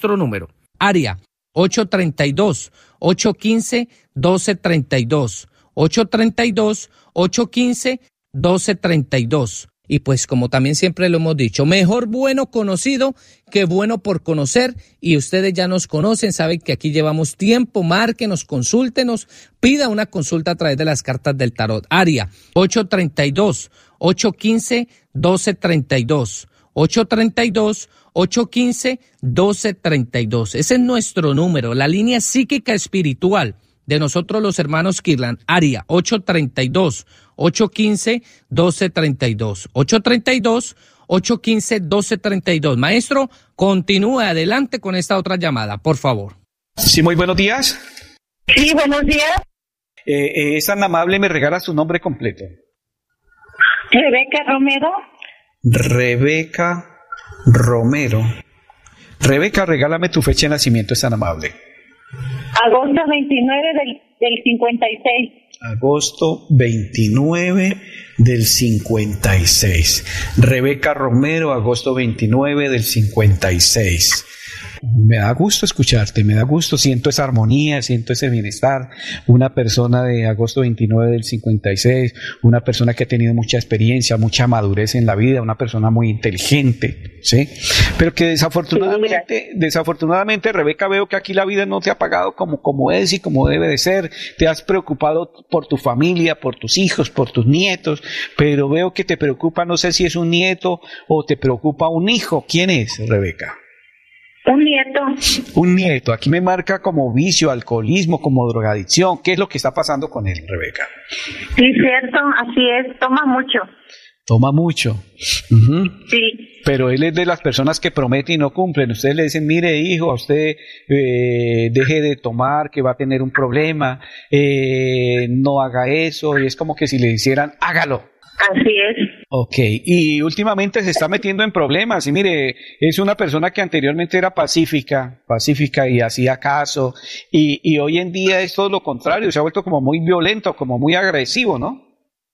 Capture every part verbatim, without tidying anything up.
nuestro número. Área ocho tres dos, ocho uno cinco, uno dos tres dos. ocho tres dos, ocho uno cinco, uno dos tres dos. Y pues como también siempre lo hemos dicho, mejor bueno conocido que bueno por conocer. Y ustedes ya nos conocen, saben que aquí llevamos tiempo. Márquenos, consúltenos, pida una consulta a través de las cartas del tarot. Área ocho tres dos, ocho uno cinco, uno dos tres dos. ocho tres dos, ocho uno cinco, uno dos tres dos. Ese es nuestro número, la línea psíquica espiritual de nosotros los hermanos Kirtland. Área ocho tres dos, ocho uno cinco, uno dos tres dos. ocho tres dos, ocho uno cinco, uno dos tres dos. Maestro, continúe adelante con esta otra llamada, por favor. Sí, muy buenos días. Sí, buenos días. Eh, eh, es tan amable, me regala su nombre completo. Rebeca Romero. Rebeca Romero. Rebeca, regálame tu fecha de nacimiento, es tan amable. Agosto veintinueve del, del cincuenta y seis. Agosto veintinueve del cincuenta y seis. Rebeca Romero, agosto veintinueve del cincuenta y seis. Me da gusto escucharte, me da gusto, siento esa armonía, siento ese bienestar. Una persona de agosto veintinueve del cincuenta y seis, una persona que ha tenido mucha experiencia, mucha madurez en la vida, una persona muy inteligente, ¿sí? Pero que desafortunadamente, desafortunadamente, Rebeca, veo que aquí la vida no te ha pagado como, como es y como debe de ser. Te has preocupado por tu familia, por tus hijos, por tus nietos, pero veo que te preocupa, no sé si es un nieto o te preocupa un hijo. ¿Quién es, Rebeca? Un nieto. Un nieto. Aquí me marca como vicio, alcoholismo, como drogadicción. ¿Qué es lo que está pasando con él, Rebeca? Sí, cierto, así es. Toma mucho. Toma mucho. Uh-huh. Sí. Pero él es de las personas que prometen y no cumplen. Ustedes le dicen, mire, hijo, a usted eh, deje de tomar, que va a tener un problema. Eh, no haga eso. Y es como que si le hicieran, hágalo. Así es. Ok, y últimamente se está metiendo en problemas, y mire, es una persona que anteriormente era pacífica, pacífica y hacía caso, y, y hoy en día es todo lo contrario, se ha vuelto como muy violento, como muy agresivo, ¿no?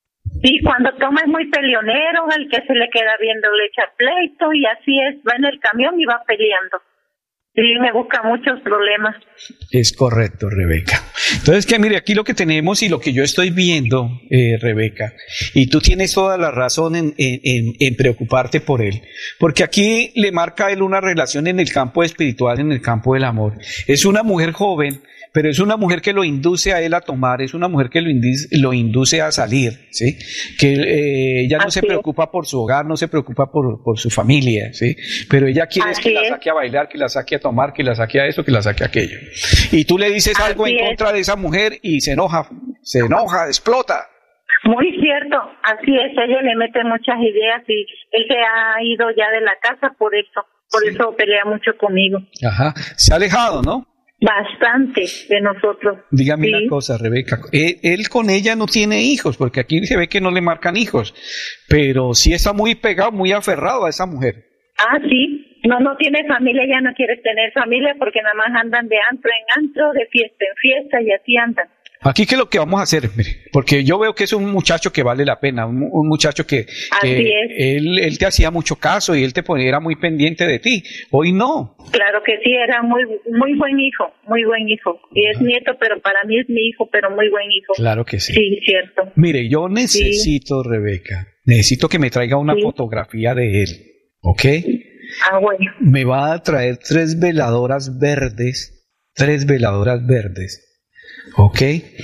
Sí, cuando toma es muy peleonero, el que se le queda viendo le echa pleito, y así es, va en el camión y va peleando. Sí, me busca muchos problemas. Es correcto, Rebeca. Entonces, que mire, aquí lo que tenemos y lo que yo estoy viendo, eh, Rebeca, y tú tienes toda la razón en, en, en preocuparte por él, porque aquí le marca a él una relación en el campo espiritual, en el campo del amor. Es una mujer joven, pero es una mujer que lo induce a él a tomar, es una mujer que lo induce, lo induce a salir, ¿sí? Que eh, ella no Así se preocupa es. por su hogar, no se preocupa por, por su familia, ¿sí? Pero ella quiere que la saque a bailar, que la saque a tomar, que la saque a eso, que la saque a aquello. Y tú le dices Así algo en es. contra de esa mujer y se enoja, se enoja, explota. Muy cierto, así es, ella le mete muchas ideas y él se ha ido ya de la casa por eso, por sí. eso pelea mucho conmigo. Ajá, se ha alejado, ¿no? Bastante de nosotros. Dígame sí. una cosa, Rebeca, él, él con ella no tiene hijos, porque aquí se ve que no le marcan hijos, pero sí está muy pegado, muy aferrado a esa mujer. Ah, sí, no, no tiene familia, ya no quiere tener familia porque nada más andan de antro en antro, de fiesta en fiesta y así andan. Aquí, ¿qué es lo que vamos a hacer? Mire, porque yo veo que es un muchacho que vale la pena, un, un muchacho que, que él, él te hacía mucho caso y él te ponía, era muy pendiente de ti. Hoy no. Claro que sí, era muy muy buen hijo, muy buen hijo. Y es nieto, pero para mí es mi hijo, pero muy buen hijo. Claro que sí. Sí, cierto. Mire, yo necesito, sí. Rebeca, necesito que me traiga una sí. fotografía de él, ¿ok? Ah, bueno. Me va a traer tres veladoras verdes, tres veladoras verdes. Ok,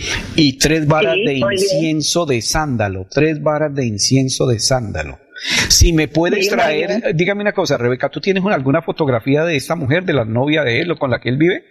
y tres varas sí, de incienso bien. de sándalo, tres varas de incienso de sándalo. Si me puedes sí, traer, dígame una cosa, Rebeca, ¿tú tienes una, alguna fotografía de esta mujer, de la novia de él o con la que él vive?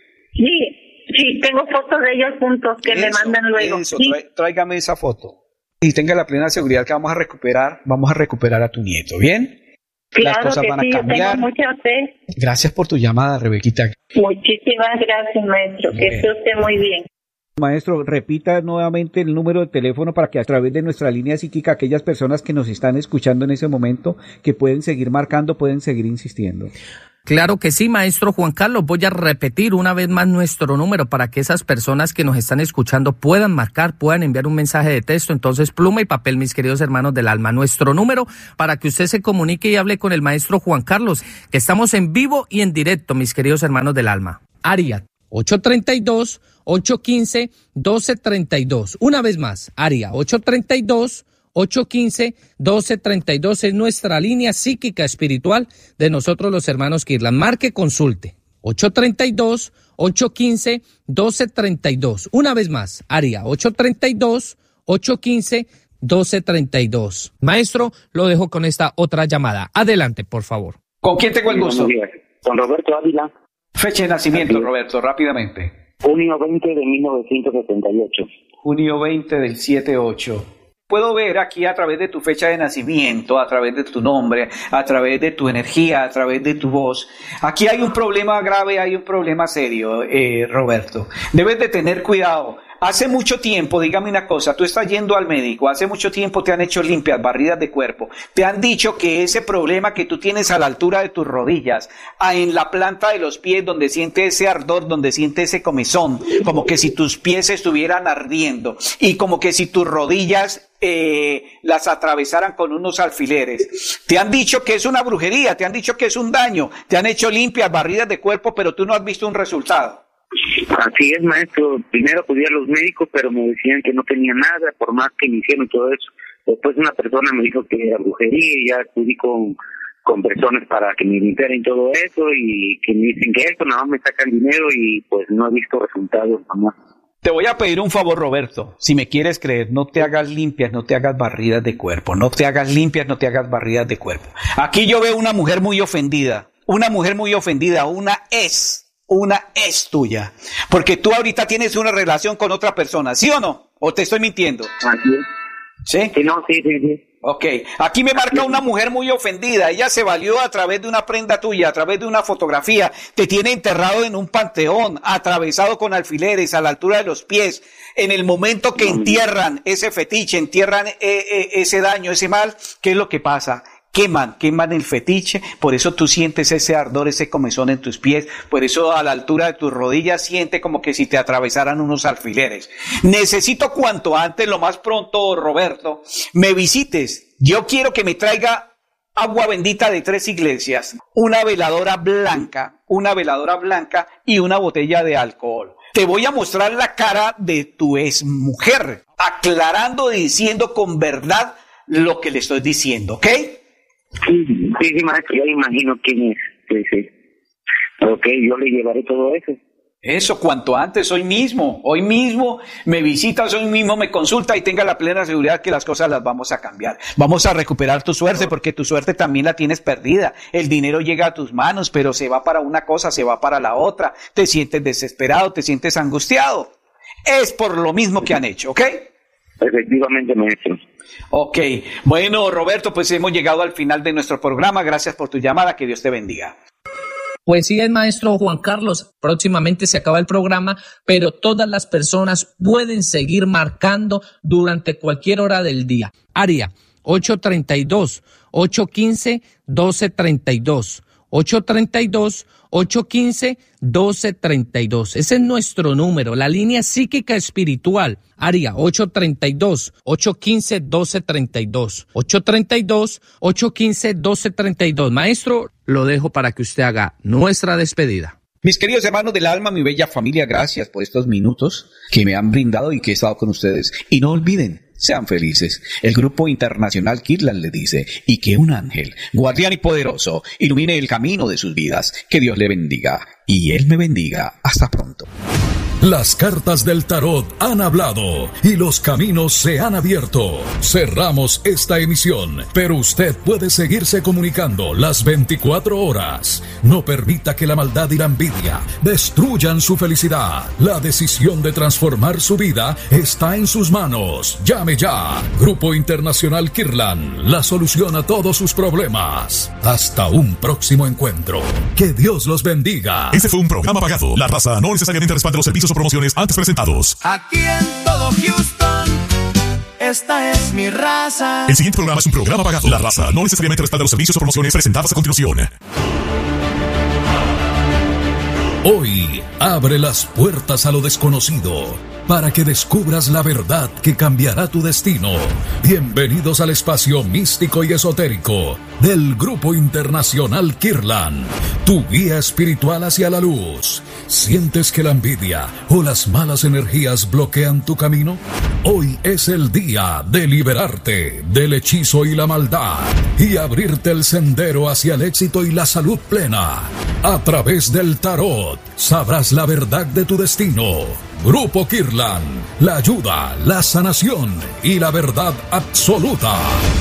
Sí, sí, tengo fotos de ellos juntos que eso, me mandan luego. Eso, sí. trae, tráigame esa foto. Y tenga la plena seguridad que vamos a recuperar, vamos a recuperar a tu nieto, ¿bien? Claro Las cosas que van sí, a cambiar. Tengo mucha fe. Gracias por tu llamada, Rebequita. Muchísimas gracias, maestro, que esté usted muy bien. Maestro, repita nuevamente el número de teléfono para que a través de nuestra línea psíquica aquellas personas que nos están escuchando en ese momento, que pueden seguir marcando, pueden seguir insistiendo. Claro que sí, maestro Juan Carlos. Voy a repetir una vez más nuestro número para que esas personas que nos están escuchando puedan marcar, puedan enviar un mensaje de texto. Entonces, pluma y papel, mis queridos hermanos del alma. Nuestro número para que usted se comunique y hable con el maestro Juan Carlos, que estamos en vivo y en directo, mis queridos hermanos del alma. Área ocho tres dos, ocho uno cinco, uno dos tres dos. Una vez más, área ocho tres dos, ocho uno cinco, uno dos tres dos es nuestra línea psíquica espiritual de nosotros los hermanos Kirlan. Marque, consulte. ocho tres dos, ocho uno cinco, uno dos tres dos. Una vez más, área ocho tres dos, ocho uno cinco, uno dos tres dos. Maestro, lo dejo con esta otra llamada. Adelante, por favor. ¿Con quién tengo el gusto? Con Roberto Ávila. Fecha de nacimiento, Roberto, rápidamente. Junio veinte de mil novecientos setenta y ocho. Junio veinte del setenta y ocho. Puedo ver aquí a través de tu fecha de nacimiento, a través de tu nombre, a través de tu energía, a través de tu voz. Aquí hay un problema grave, hay un problema serio, eh, Roberto. Debes de tener cuidado. Hace mucho tiempo, dígame una cosa, tú estás yendo al médico, hace mucho tiempo te han hecho limpias, barridas de cuerpo, te han dicho que ese problema que tú tienes a la altura de tus rodillas, en la planta de los pies, donde siente ese ardor, donde siente ese comezón, como que si tus pies estuvieran ardiendo, y como que si tus rodillas eh, las atravesaran con unos alfileres. Te han dicho que es una brujería, te han dicho que es un daño, te han hecho limpias, barridas de cuerpo, pero tú no has visto un resultado. Así es, maestro. Primero acudí a los médicos, pero me decían que no tenía nada, por más que me hicieron todo eso. Después una persona me dijo que era brujería y ya acudí con, con personas para que me limpiaran todo eso y que me dicen que esto nada más me sacan dinero y pues no he visto resultados jamás. Te voy a pedir un favor, Roberto. Si me quieres creer, no te hagas limpias, no te hagas barridas de cuerpo. No te hagas limpias, no te hagas barridas de cuerpo. Aquí yo veo una mujer muy ofendida. Una mujer muy ofendida, una ex. Una es tuya, porque tú ahorita tienes una relación con otra persona, ¿sí o no? ¿O te estoy mintiendo? Así es. ¿Sí? Sí, no, sí, sí, sí. Ok, aquí me marca una mujer muy ofendida, ella se valió a través de una prenda tuya, a través de una fotografía, te tiene enterrado en un panteón, atravesado con alfileres a la altura de los pies. En el momento que entierran ese fetiche, entierran eh, eh, ese daño, ese mal, ¿qué es lo que pasa? Queman, queman el fetiche, por eso tú sientes ese ardor, ese comezón en tus pies, por eso a la altura de tus rodillas siente como que si te atravesaran unos alfileres. Necesito cuanto antes, lo más pronto, Roberto, me visites. Yo quiero que me traiga agua bendita de tres iglesias, una veladora blanca, una veladora blanca y una botella de alcohol. Te voy a mostrar la cara de tu exmujer, aclarando y diciendo con verdad lo que le estoy diciendo, ¿ok? Sí, sí, sí, maestro, yo imagino quién es. Sí, sí. Ok, yo le llevaré todo eso. Eso, cuanto antes, hoy mismo, hoy mismo me visitas, hoy mismo me consulta y tenga la plena seguridad que las cosas las vamos a cambiar. Vamos a recuperar tu suerte, porque tu suerte también la tienes perdida. El dinero llega a tus manos, pero se va para una cosa, se va para la otra. Te sientes desesperado, te sientes angustiado. Es por lo mismo que han hecho, ¿ok? Efectivamente, maestro. Ok, bueno, Roberto, pues hemos llegado al final de nuestro programa. Gracias por tu llamada, que Dios te bendiga. Pues sí, el maestro Juan Carlos, próximamente se acaba el programa, pero todas las personas pueden seguir marcando durante cualquier hora del día. Área ocho tres dos, ocho uno cinco, uno dos tres dos. ocho tres dos, ocho uno cinco, uno dos tres dos. Ese es nuestro número, la línea psíquica espiritual. Área ocho tres dos, ocho uno cinco, uno dos tres dos. ocho tres dos, ocho uno cinco, uno dos tres dos. Maestro, lo dejo para que usted haga nuestra despedida. Mis queridos hermanos del alma, mi bella familia, gracias por estos minutos que me han brindado y que he estado con ustedes. Y no olviden, sean felices. El Grupo Internacional Kirlan le dice, y que un ángel, guardián y poderoso, ilumine el camino de sus vidas. Que Dios le bendiga y Él me bendiga. Hasta pronto. Las cartas del tarot han hablado y los caminos se han abierto. Cerramos esta emisión, pero usted puede seguirse comunicando las veinticuatro horas. No permita que la maldad y la envidia destruyan su felicidad. La decisión de transformar su vida está en sus manos. Llame ya. Grupo Internacional Kirlan, la solución a todos sus problemas. Hasta un próximo encuentro. Que Dios los bendiga. Este fue un programa pagado. La raza no necesariamente respalda los servicios o promociones antes presentados. Aquí en todo Houston, esta es mi raza. El siguiente programa es un programa pagado. La raza no necesariamente respalda los servicios o promociones presentadas a continuación. Hoy abre las puertas a lo desconocido para que descubras la verdad que cambiará tu destino. Bienvenidos al espacio místico y esotérico del Grupo Internacional Kirlan, tu guía espiritual hacia la luz. ¿Sientes que la envidia o las malas energías bloquean tu camino? Hoy es el día de liberarte del hechizo y la maldad y abrirte el sendero hacia el éxito y la salud plena. A través del tarot sabrás la verdad de tu destino. Grupo Kirlan, la ayuda, la sanación y la verdad absoluta.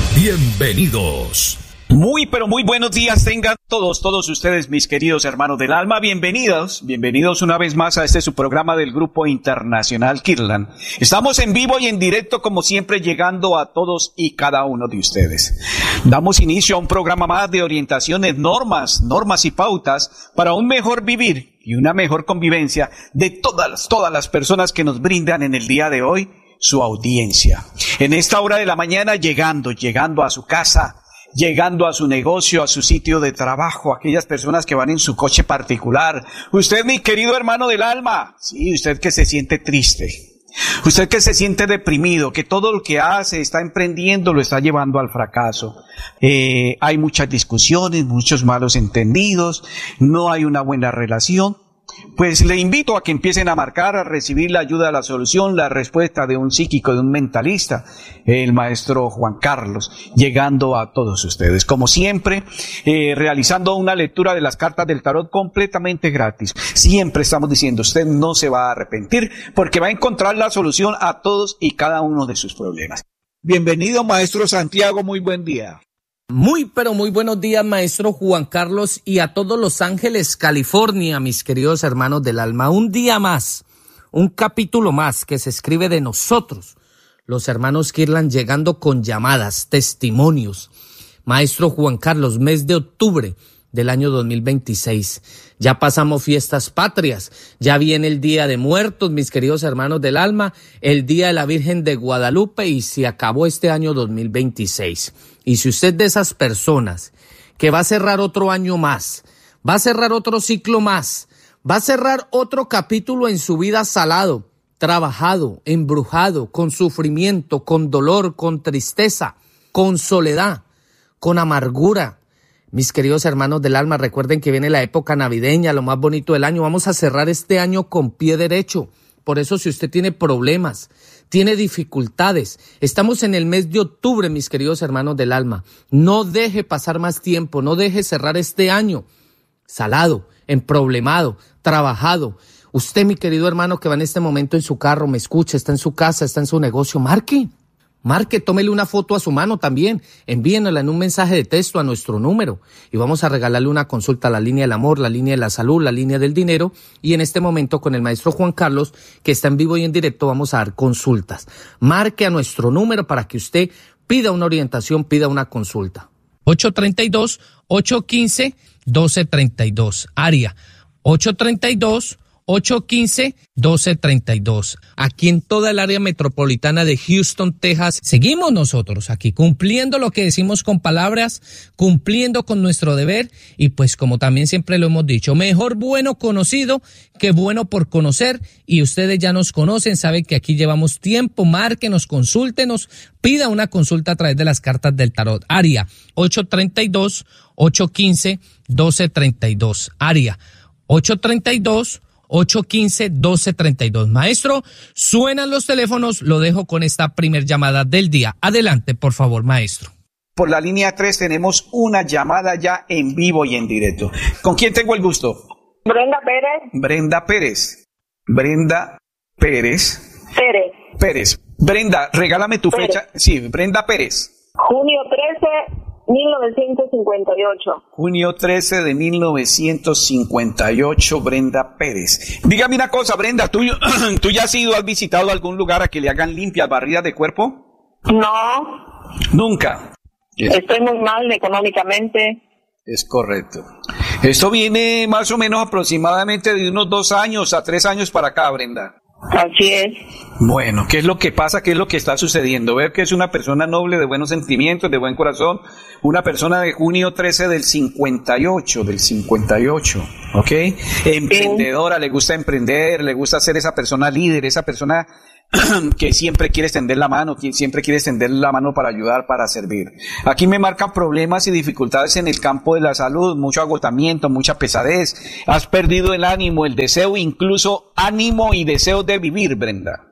Bienvenidos. Muy, pero muy buenos días tengan todos, todos ustedes, mis queridos hermanos del alma. Bienvenidos, bienvenidos una vez más a este su programa del Grupo Internacional Kirlan. Estamos en vivo y en directo, como siempre, llegando a todos y cada uno de ustedes. Damos inicio a un programa más de orientaciones, normas, normas y pautas para un mejor vivir y una mejor convivencia de todas, todas las personas que nos brindan en el día de hoy su audiencia. En esta hora de la mañana, llegando, llegando a su casa, llegando a su negocio, a su sitio de trabajo, aquellas personas que van en su coche particular. Usted, mi querido hermano del alma, sí, usted que se siente triste, usted que se siente deprimido, que todo lo que hace, está emprendiendo, lo está llevando al fracaso. Eh, hay muchas discusiones, muchos malos entendidos, no hay una buena relación. Pues le invito a que empiecen a marcar, a recibir la ayuda, la solución, la respuesta de un psíquico, de un mentalista, el maestro Juan Carlos, llegando a todos ustedes. Como siempre, eh, realizando una lectura de las cartas del tarot completamente gratis. Siempre estamos diciendo, usted no se va a arrepentir porque va a encontrar la solución a todos y cada uno de sus problemas. Bienvenido, maestro Santiago, muy buen día. Muy, pero muy buenos días, maestro Juan Carlos, y a todos Los Ángeles, California, mis queridos hermanos del alma. Un día más, un capítulo más que se escribe de nosotros, los hermanos Kirlan, llegando con llamadas, testimonios. Maestro Juan Carlos, mes de octubre del año dos mil veintiséis. Ya pasamos fiestas patrias, ya viene el Día de Muertos, mis queridos hermanos del alma, el Día de la Virgen de Guadalupe, y se acabó este año dos mil veintiséis. Y si usted de esas personas que va a cerrar otro año más, va a cerrar otro ciclo más, va a cerrar otro capítulo en su vida salado, trabajado, embrujado, con sufrimiento, con dolor, con tristeza, con soledad, con amargura. Mis queridos hermanos del alma, recuerden que viene la época navideña, lo más bonito del año. Vamos a cerrar este año con pie derecho. Por eso, si usted tiene problemas, tiene dificultades, estamos en el mes de octubre, mis queridos hermanos del alma. No deje pasar más tiempo, no deje cerrar este año salado, emproblemado, trabajado. Usted, mi querido hermano, que va en este momento en su carro, me escucha, está en su casa, está en su negocio, marque. Marque, tómele una foto a su mano también, envíenla en un mensaje de texto a nuestro número y vamos a regalarle una consulta a la línea del amor, la línea de la salud, la línea del dinero, y en este momento con el maestro Juan Carlos, que está en vivo y en directo, vamos a dar consultas. Marque a nuestro número para que usted pida una orientación, pida una consulta. ocho tres dos, ocho uno cinco, uno dos tres dos, área ocho tres dos, ocho uno cinco, uno dos tres dos. Aquí en toda el área metropolitana de Houston, Texas, seguimos nosotros aquí cumpliendo lo que decimos con palabras, cumpliendo con nuestro deber y pues como también siempre lo hemos dicho, mejor bueno conocido que bueno por conocer, y ustedes ya nos conocen, saben que aquí llevamos tiempo. Márquenos, consúltenos, pida una consulta a través de las cartas del tarot. Área ocho tres dos, ocho uno cinco, uno dos tres dos. Área ocho tres dos, ocho uno cinco, uno dos tres dos. Maestro, suenan los teléfonos, lo dejo con esta primer llamada del día. Adelante, por favor, maestro. Por la línea tres tenemos una llamada ya en vivo y en directo. ¿Con quién tengo el gusto? Brenda Pérez. Brenda Pérez. Brenda Pérez. Pérez. Pérez. Brenda, regálame tu Pérez. fecha. Sí, Brenda Pérez. Junio trece, mil novecientos cincuenta y ocho. Junio trece de mil novecientos cincuenta y ocho, Brenda Pérez. Dígame una cosa, Brenda, ¿tú, ¿tú ya has ido, has visitado algún lugar a que le hagan limpias, barridas de cuerpo? No. Nunca. Es, Estoy muy mal económicamente. es correcto. Esto viene más o menos aproximadamente de unos dos años a tres años para acá, Brenda. Así es. Bueno, ¿qué es lo que pasa? ¿Qué es lo que está sucediendo? Veo que es una persona noble, de buenos sentimientos, de buen corazón, una persona de junio trece del cincuenta y ocho, del cincuenta y ocho, ¿ok? Emprendedora, le gusta emprender, le gusta ser esa persona líder, esa persona que siempre quiere extender la mano, que siempre quiere extender la mano para ayudar, para servir. Aquí me marcan problemas y dificultades en el campo de la salud, mucho agotamiento, mucha pesadez. Has perdido el ánimo, el deseo, incluso ánimo y deseo de vivir, Brenda.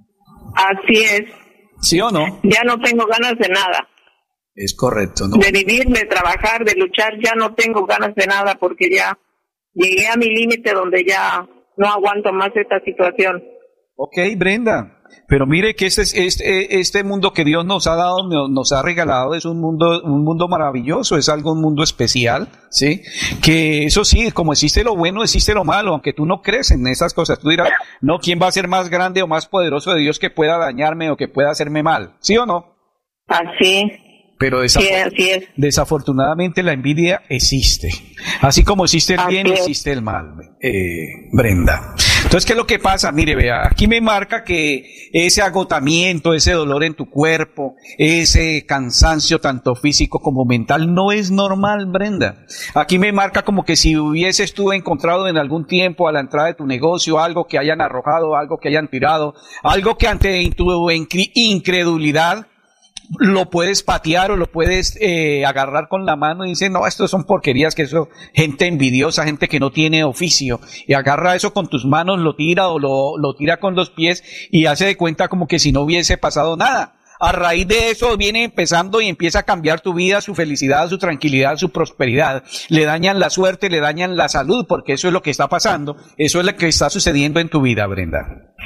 Así es. ¿Sí o no? Ya no tengo ganas de nada. Es correcto, ¿no? De vivir, de trabajar, de luchar, ya no tengo ganas de nada porque ya llegué a mi límite donde ya no aguanto más esta situación. Ok, Brenda, pero mire que este, este, este mundo que Dios nos ha dado, nos ha regalado, es un mundo, un mundo maravilloso, es algo, un mundo especial, ¿sí? Que eso sí, como existe lo bueno, existe lo malo, aunque tú no crees en esas cosas, tú dirás, no, ¿quién va a ser más grande o más poderoso de Dios que pueda dañarme o que pueda hacerme mal? ¿Sí o no? Así. Pero desafor- sí, así es. desafortunadamente la envidia existe. Así como existe el bien, existe el mal, eh, Brenda. Entonces, ¿qué es lo que pasa? Mire, vea, aquí me marca que ese agotamiento, ese dolor en tu cuerpo, ese cansancio tanto físico como mental no es normal, Brenda. Aquí me marca como que si hubieses tú encontrado en algún tiempo a la entrada de tu negocio algo que hayan arrojado, algo que hayan tirado, algo que ante tu incredulidad lo puedes patear o lo puedes eh, agarrar con la mano y dices, no, esto son porquerías, que eso, gente envidiosa, gente que no tiene oficio, y agarra eso con tus manos, lo tira o lo, lo tira con los pies y hace de cuenta como que si no hubiese pasado nada. A raíz de eso viene empezando y empieza a cambiar tu vida, su felicidad, su tranquilidad, su prosperidad. Le dañan la suerte, le dañan la salud, porque eso es lo que está pasando, eso es lo que está sucediendo en tu vida, Brenda.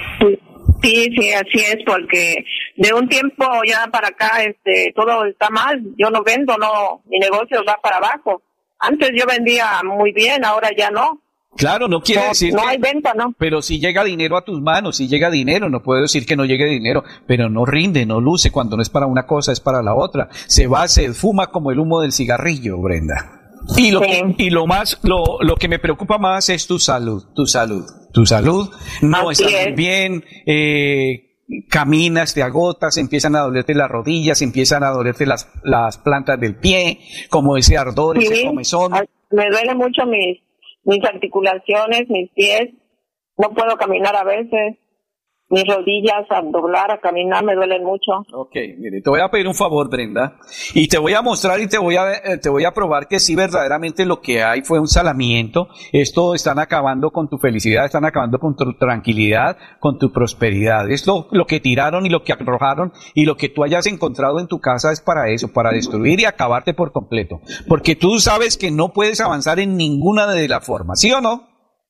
Sí, sí, así es, porque de un tiempo ya para acá este todo está mal. Yo no vendo, no, mi negocio va para abajo. Antes yo vendía muy bien, ahora ya no. Claro, no quiere no, decir no que, hay venta, ¿no? Pero si llega dinero a tus manos, si llega dinero, no puedo decir que no llegue dinero, pero no rinde, no luce, cuando no es para una cosa, es para la otra. Se va, se fuma como el humo del cigarrillo, Brenda. Y lo, sí. y lo más, lo, lo que me preocupa más es tu salud, tu salud, tu salud no Así está es. muy bien, eh, caminas, te agotas, empiezan a dolerte las rodillas, empiezan a dolerte las, las plantas del pie, como ese ardor, Sí, ese comezón. me duele mucho mis, mis articulaciones, mis pies, no puedo caminar a veces. Mis rodillas al doblar, a caminar, me duelen mucho. Ok, mire, te voy a pedir un favor, Brenda, y te voy a mostrar y te voy a, eh, te voy a probar que sí, verdaderamente lo que hay fue un salamiento. Esto están acabando con tu felicidad, están acabando con tu tranquilidad, con tu prosperidad. Es lo, lo que tiraron y lo que arrojaron, y lo que tú hayas encontrado en tu casa es para eso, para destruir y acabarte por completo. Porque tú sabes que no puedes avanzar en ninguna de las formas, ¿sí o no?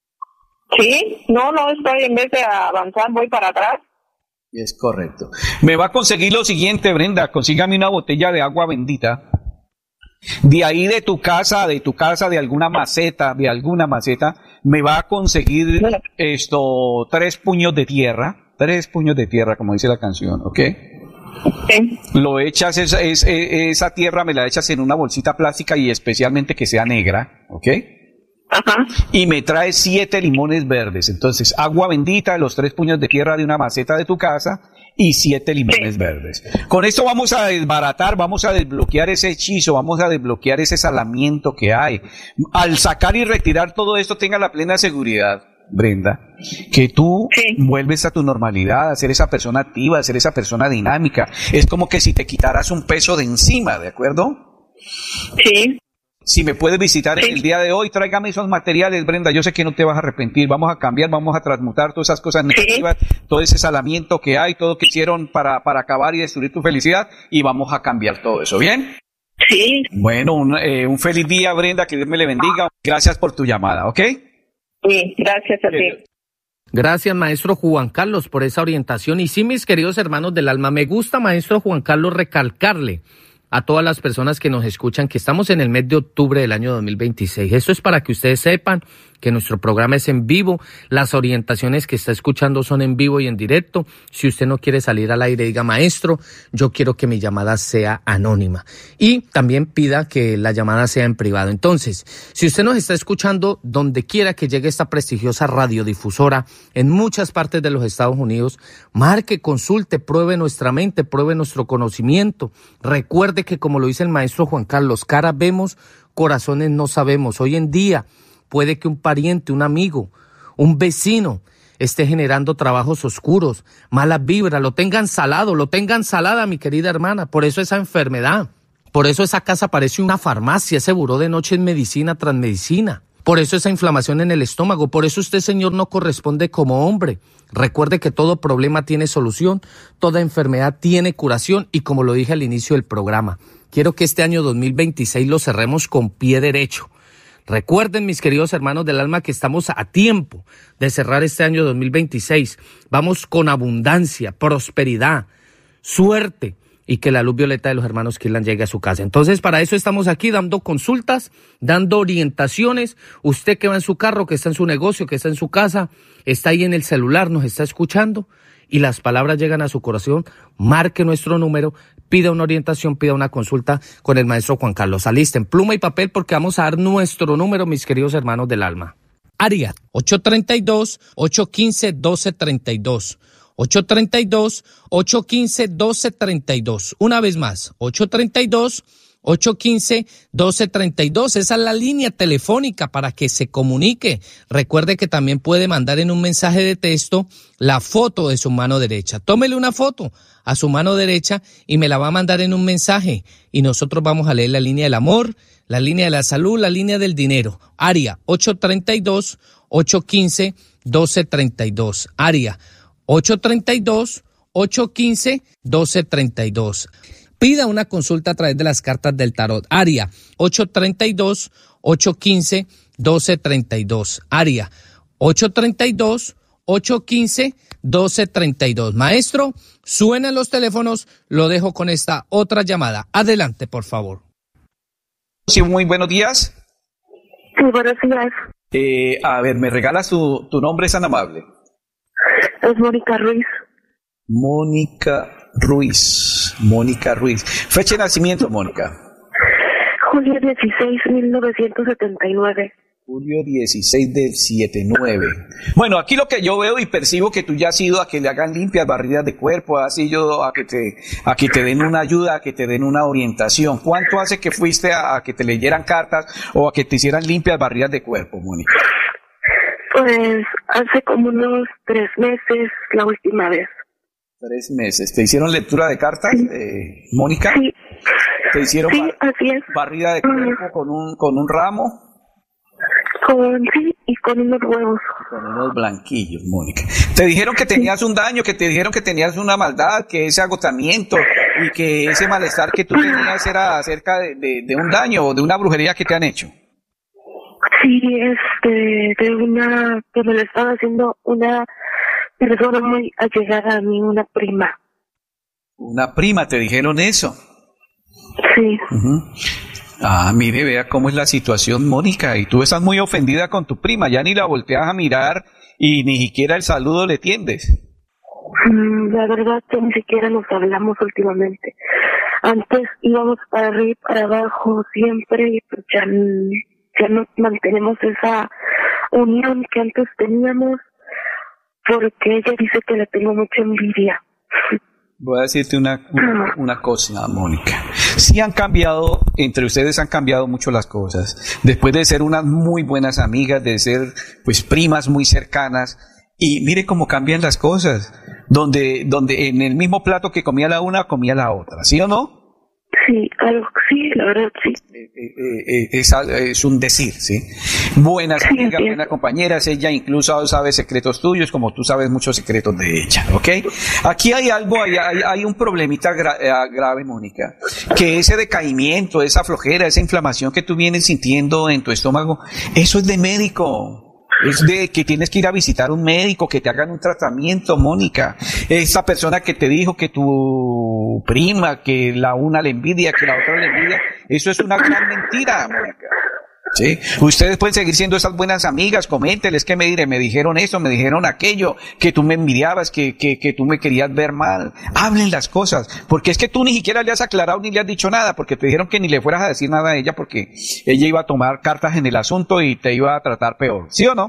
Sí, no, no estoy, en vez de avanzar voy para atrás. Es correcto. Me va a conseguir lo siguiente, Brenda, consígame una botella de agua bendita. De ahí de tu casa, de tu casa, de alguna maceta, de alguna maceta, me va a conseguir esto, tres puños de tierra, tres puños de tierra, como dice la canción, ¿ok? Sí. Lo echas, esa, esa, esa tierra me la echas en una bolsita plástica y especialmente que sea negra, ¿ok? Ajá. Y me trae siete limones verdes. Entonces, agua bendita, los tres puños de tierra de una maceta de tu casa y siete limones sí. verdes. Con esto vamos a desbaratar, vamos a desbloquear ese hechizo, vamos a desbloquear ese salamiento que hay. Al sacar y retirar todo esto, tenga la plena seguridad, Brenda, que tú sí. vuelves a tu normalidad, a ser esa persona activa, a ser esa persona dinámica. Es como que si te quitaras un peso de encima, ¿de acuerdo? Sí. Si me puedes visitar sí. el día de hoy, tráigame esos materiales, Brenda. Yo sé que no te vas a arrepentir. Vamos a cambiar, vamos a transmutar todas esas cosas negativas, sí. todo ese salamiento que hay, todo lo que hicieron para, para acabar y destruir tu felicidad, y vamos a cambiar todo eso, ¿bien? Sí. Bueno, un, eh, un feliz día, Brenda, que Dios me le bendiga. Gracias por tu llamada, ¿ok? Sí, gracias a ti. Gracias, maestro Juan Carlos, por esa orientación. Y sí, mis queridos hermanos del alma, me gusta, maestro Juan Carlos, recalcarle a todas las personas que nos escuchan que estamos en el mes de octubre del año dos mil veintiséis. Esto es para que ustedes sepan que nuestro programa es en vivo, las orientaciones que está escuchando son en vivo y en directo. Si usted no quiere salir al aire, diga, maestro, yo quiero que mi llamada sea anónima. Y también pida que la llamada sea en privado. Entonces, si usted nos está escuchando donde quiera que llegue esta prestigiosa radiodifusora, en muchas partes de los Estados Unidos, marque, consulte, pruebe nuestra mente, pruebe nuestro conocimiento. Recuerde que, como lo dice el maestro Juan Carlos, caras vemos, corazones no sabemos. Hoy en día, puede que un pariente, un amigo, un vecino esté generando trabajos oscuros, malas vibras, lo tengan salado, lo tengan salada, mi querida hermana. Por eso esa enfermedad, por eso esa casa parece una farmacia, ese buró de noche es medicina tras medicina. Por eso esa inflamación en el estómago, por eso usted, señor, no corresponde como hombre. Recuerde que todo problema tiene solución, toda enfermedad tiene curación y como lo dije al inicio del programa, quiero que este año dos mil veintiséis lo cerremos con pie derecho. Recuerden, mis queridos hermanos del alma, que estamos a tiempo de cerrar este año dos mil veintiséis. Vamos con abundancia, prosperidad, suerte y que la luz violeta de los hermanos Kirlan llegue a su casa. Entonces, para eso estamos aquí dando consultas, dando orientaciones. Usted que va en su carro, que está en su negocio, que está en su casa, está ahí en el celular, nos está escuchando y las palabras llegan a su corazón, marque nuestro número, pida una orientación, pida una consulta con el maestro Juan Carlos. Alisten pluma y papel porque vamos a dar nuestro número, mis queridos hermanos del alma. Área ocho tres dos, ocho uno cinco, uno dos tres dos. ocho tres dos, ocho uno cinco, uno dos tres dos. Una vez más, ocho tres dos, ocho uno cinco, uno dos tres dos. Esa es la línea telefónica para que se comunique. Recuerde que también puede mandar en un mensaje de texto la foto de su mano derecha. Tómele una foto a su mano derecha y me la va a mandar en un mensaje. Y nosotros vamos a leer la línea del amor, la línea de la salud, la línea del dinero. Área ocho tres dos, ocho uno cinco, uno dos tres dos. Área ocho tres dos, ocho uno cinco, uno dos tres dos. Pida una consulta a través de las cartas del tarot. Área ocho tres dos, ocho uno cinco, uno dos tres dos. Área ocho tres dos, ocho uno cinco, uno dos tres dos. Maestro, suenan los teléfonos. Lo dejo con esta otra llamada. Adelante, por favor. Sí, muy buenos días. Sí, buenos días. Eh, a ver, ¿me regalas tu, tu nombre? Es tan amable. Es Mónica Ruiz. Mónica Ruiz. Mónica Ruiz. Fecha de nacimiento, Mónica. Julio dieciséis, mil novecientos setenta y nueve. Julio dieciséis del setenta y nueve. Bueno, aquí lo que yo veo y percibo que tú ya has ido a que le hagan limpias, barridas de cuerpo, has ido a que te, a que te den una ayuda, a que te den una orientación. ¿Cuánto hace que fuiste a, a que te leyeran cartas o a que te hicieran limpias, barridas de cuerpo, Mónica? Pues hace como unos tres meses, la última vez. Tres meses. ¿Te hicieron lectura de cartas, sí. eh, Mónica? Sí. ¿Te hicieron sí, bar- así es. barrida de cuerpo uh, con un con un ramo? Con sí, y con unos huevos. Con unos blanquillos, Mónica. Te dijeron que tenías un daño, que te dijeron que tenías una maldad, que ese agotamiento y que ese malestar que tú tenías era acerca de, de, de un daño o de una brujería que te han hecho. Sí, este, de una, que me lo estaba haciendo una persona muy allegada a mí, una prima. Una prima, ¿te dijeron eso? Sí. Uh-huh. Ah, mire, vea cómo es la situación, Mónica, y tú estás muy ofendida con tu prima, ya ni la volteas a mirar y ni siquiera el saludo le tiendes. Mm, la verdad que ni siquiera nos hablamos últimamente. Antes íbamos para arriba y para abajo siempre y pues ya, ya no mantenemos esa unión que antes teníamos porque ella dice que le tengo mucha envidia. Voy a decirte una, una, una cosa, Mónica. Sí han cambiado, entre ustedes han cambiado mucho las cosas. Después de ser unas muy buenas amigas, de ser pues primas muy cercanas, y mire cómo cambian las cosas. Donde, donde en el mismo plato que comía la una, comía la otra, ¿sí o no? Sí, algo, sí, la verdad, sí. Eh, eh, eh, es, es un decir, ¿sí? Buenas sí, amigas, sí. Buenas compañeras, ella incluso sabe secretos tuyos, como tú sabes muchos secretos de ella, ¿ok? Aquí hay algo, hay, hay, hay un problemita gra, grave, Mónica, que ese decaimiento, esa flojera, esa inflamación que tú vienes sintiendo en tu estómago, eso es de médico. Es de que tienes que ir a visitar un médico, que te hagan un tratamiento, Mónica. Esa persona que te dijo que tu prima, que la una le envidia, que la otra le envidia, eso es una gran mentira, Mónica. Sí, ustedes pueden seguir siendo esas buenas amigas, coménteles que me diré, me dijeron eso, me dijeron aquello, que tú me envidiabas, que, que, que tú me querías ver mal. Hablen las cosas, porque es que tú ni siquiera le has aclarado ni le has dicho nada, porque te dijeron que ni le fueras a decir nada a ella, porque ella iba a tomar cartas en el asunto y te iba a tratar peor, ¿sí o no?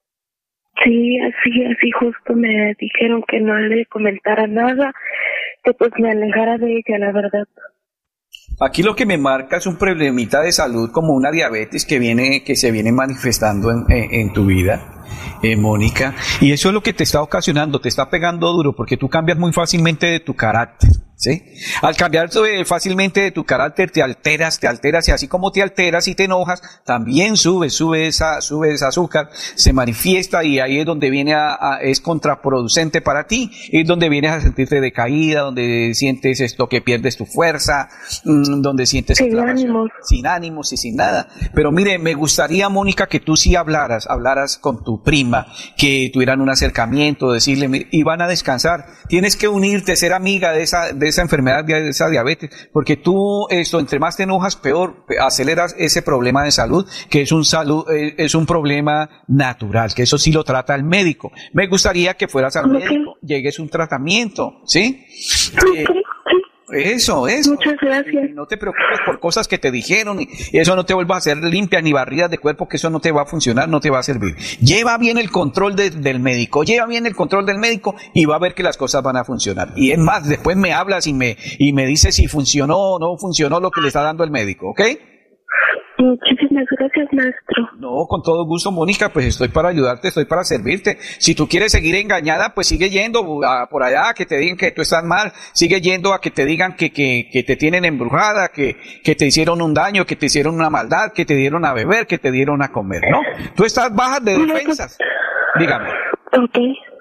Sí, así, así justo me dijeron que no le comentara nada, que pues me alejara de ella, la verdad. Aquí lo que me marca es un problemita de salud como una diabetes que viene, que se viene manifestando en, en, en tu vida, eh, Mónica, y eso es lo que te está ocasionando, te está pegando duro porque tú cambias muy fácilmente de tu carácter, ¿sí? Al cambiar eh, fácilmente de tu carácter te alteras, te alteras y así como te alteras y te enojas, también sube, sube esa, sube ese azúcar, se manifiesta y ahí es donde viene a, a, es contraproducente para ti, es donde vienes a sentirte decaída, donde sientes esto que pierdes tu fuerza, mmm, donde sientes sin ánimos, sin ánimos y sin nada. Pero mire, me gustaría, Mónica, que tú sí hablaras, hablaras con tu prima, que tuvieran un acercamiento, decirle, y van a descansar, tienes que unirte, ser amiga de esa, de esa enfermedad, de esa diabetes, porque tú, esto, entre más te enojas, peor, aceleras ese problema de salud, que es un salud, eh, es un problema natural, que eso sí lo trata el médico. Me gustaría que fueras al okay. médico, llegues a un tratamiento, ¿sí? Okay. Eh, Eso, eso. Muchas gracias. Y no te preocupes por cosas que te dijeron y eso no te vuelvas a hacer limpia ni barridas de cuerpo, que eso no te va a funcionar, no te va a servir. Lleva bien el control de, del médico, lleva bien el control del médico y va a ver que las cosas van a funcionar. Y es más, después me hablas y me, y me dices si funcionó o no funcionó lo que le está dando el médico, ¿ok? Muchísimas gracias, maestro. No, con todo gusto, Mónica, pues estoy para ayudarte, estoy para servirte. Si tú quieres seguir engañada, pues sigue yendo a, por allá, que te digan que tú estás mal, sigue yendo a que te digan que, que, que te tienen embrujada, que, que te hicieron un daño, que te hicieron una maldad, que te dieron a beber, que te dieron a comer, ¿no? Tú estás baja de defensas, dígame. Ok.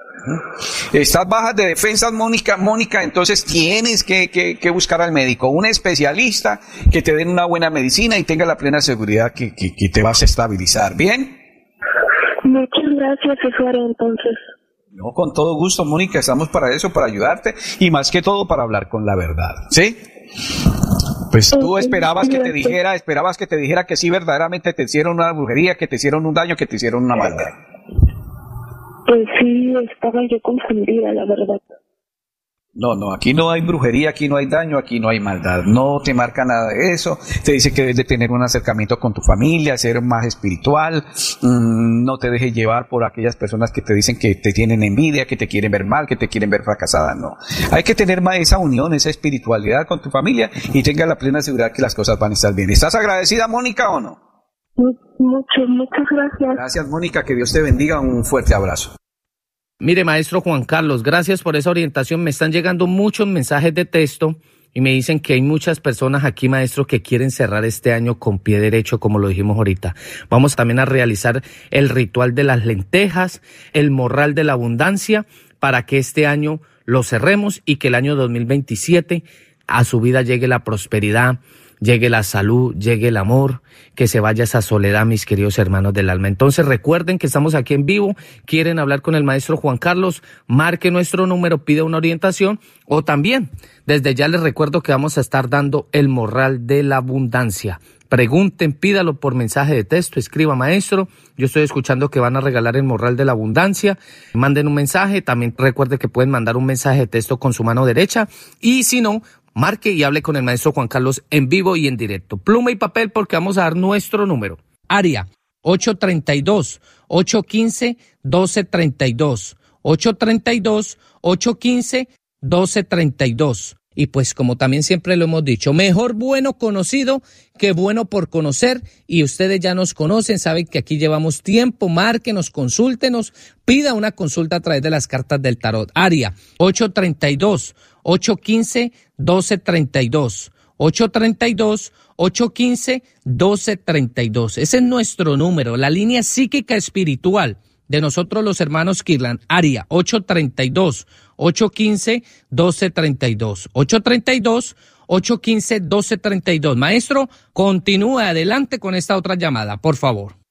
Estás bajas de defensas, Mónica, Mónica, entonces tienes que, que, que buscar al médico, un especialista que te den una buena medicina y tenga la plena seguridad que, que, que te vas a estabilizar, ¿bien? Muchas gracias, César, entonces. No, con todo gusto, Mónica, estamos para eso, para ayudarte y más que todo para hablar con la verdad, ¿sí? Pues tú esperabas que te dijera, esperabas que te dijera que sí verdaderamente te hicieron una brujería, que te hicieron un daño, que te hicieron una maldad. Pues sí, estaba yo confundida, la verdad. No, no, aquí no hay brujería, aquí no hay daño, aquí no hay maldad. No te marca nada de eso. Te dice que debes de tener un acercamiento con tu familia, ser más espiritual. Mmm, no te dejes llevar por aquellas personas que te dicen que te tienen envidia, que te quieren ver mal, que te quieren ver fracasada. No. Hay que tener más esa unión, esa espiritualidad con tu familia y tenga la plena seguridad que las cosas van a estar bien. ¿Estás agradecida, Mónica, o no? Mucho, muchas gracias. Gracias, Mónica, que Dios te bendiga, un fuerte abrazo. Mire, maestro Juan Carlos, gracias por esa orientación. Me están llegando muchos mensajes de texto y me dicen que hay muchas personas aquí, maestro, que quieren cerrar este año con pie derecho, como lo dijimos ahorita. Vamos también a realizar el ritual de las lentejas, el morral de la abundancia, para que este año lo cerremos y que el año dos mil veintisiete a su vida llegue la prosperidad, llegue la salud, llegue el amor, que se vaya esa soledad, mis queridos hermanos del alma. Entonces recuerden que estamos aquí en vivo, quieren hablar con el maestro Juan Carlos, marque nuestro número, pide una orientación, o también, desde ya les recuerdo que vamos a estar dando el morral de la abundancia. Pregunten, pídalo por mensaje de texto, escriba maestro, yo estoy escuchando que van a regalar el morral de la abundancia, manden un mensaje, también recuerde que pueden mandar un mensaje de texto con su mano derecha, y si no, marque y hable con el maestro Juan Carlos en vivo y en directo. Pluma y papel porque vamos a dar nuestro número. Área ocho tres dos, ocho uno cinco, uno dos tres dos. ocho tres dos, ocho uno cinco, uno dos tres dos. Y pues como también siempre lo hemos dicho, mejor bueno conocido que bueno por conocer. Y ustedes ya nos conocen, saben que aquí llevamos tiempo. Márquenos, consúltenos, pida una consulta a través de las cartas del tarot. Área ocho tres dos, ocho uno cinco, uno dos tres dos. ocho tres dos, ocho uno cinco, uno dos tres dos. Ese es nuestro número, la línea psíquica espiritual de nosotros los hermanos Kirlan. Área ocho tres dos, ocho uno cinco, uno dos tres dos. ocho tres dos, ocho uno cinco, uno dos tres dos. Maestro, continúe adelante con esta otra llamada, por favor.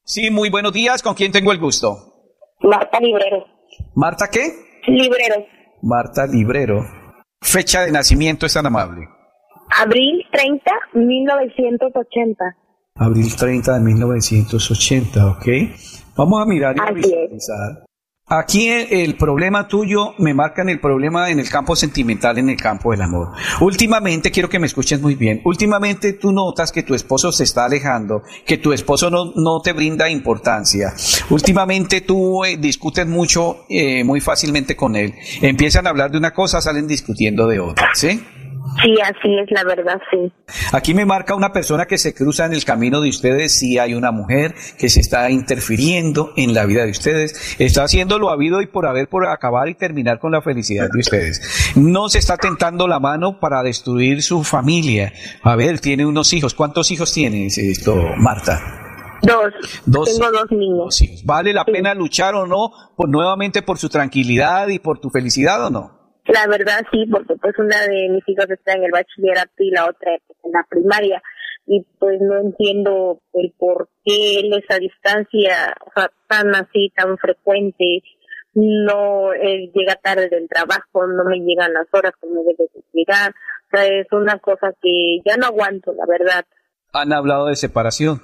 Sí, muy buenos días. ¿Con quién tengo el gusto? Marta Librero. ¿Marta qué? Librero. Marta Librero. Fecha de nacimiento es tan amable. Abril treinta, mil novecientos ochenta. Abril treinta de mil novecientos ochenta, ¿ok? Vamos a mirar y a visualizar. Aquí el, el problema tuyo me marcan el problema en el campo sentimental, en el campo del amor. Últimamente, quiero que me escuches muy bien, últimamente tú notas que tu esposo se está alejando, que tu esposo no, no te brinda importancia. Últimamente tú eh, discutes mucho, eh, muy fácilmente con él. Empiezan a hablar de una cosa, salen discutiendo de otra, ¿sí? Sí, así es, la verdad, sí. Aquí me marca una persona que se cruza en el camino de ustedes. Sí hay una mujer que se está interfiriendo en la vida de ustedes. Está haciendo lo habido y por haber, por acabar y terminar con la felicidad de ustedes. No se está tentando la mano para destruir su familia. A ver, tiene unos hijos. ¿Cuántos hijos tienes, esto, Marta? Dos. Dos. Tengo dos niños. Dos hijos. ¿Vale la sí. pena luchar o no, por, nuevamente por su tranquilidad y por tu felicidad o no? La verdad sí, porque pues una de mis hijos está en el bachillerato y la otra en la primaria, y pues no entiendo el por qué él esa distancia, o sea, tan así, tan frecuente. No él llega tarde del trabajo, no me llegan las horas que me debe de llegar. O sea, es una cosa que ya no aguanto, la verdad. ¿Han hablado de separación?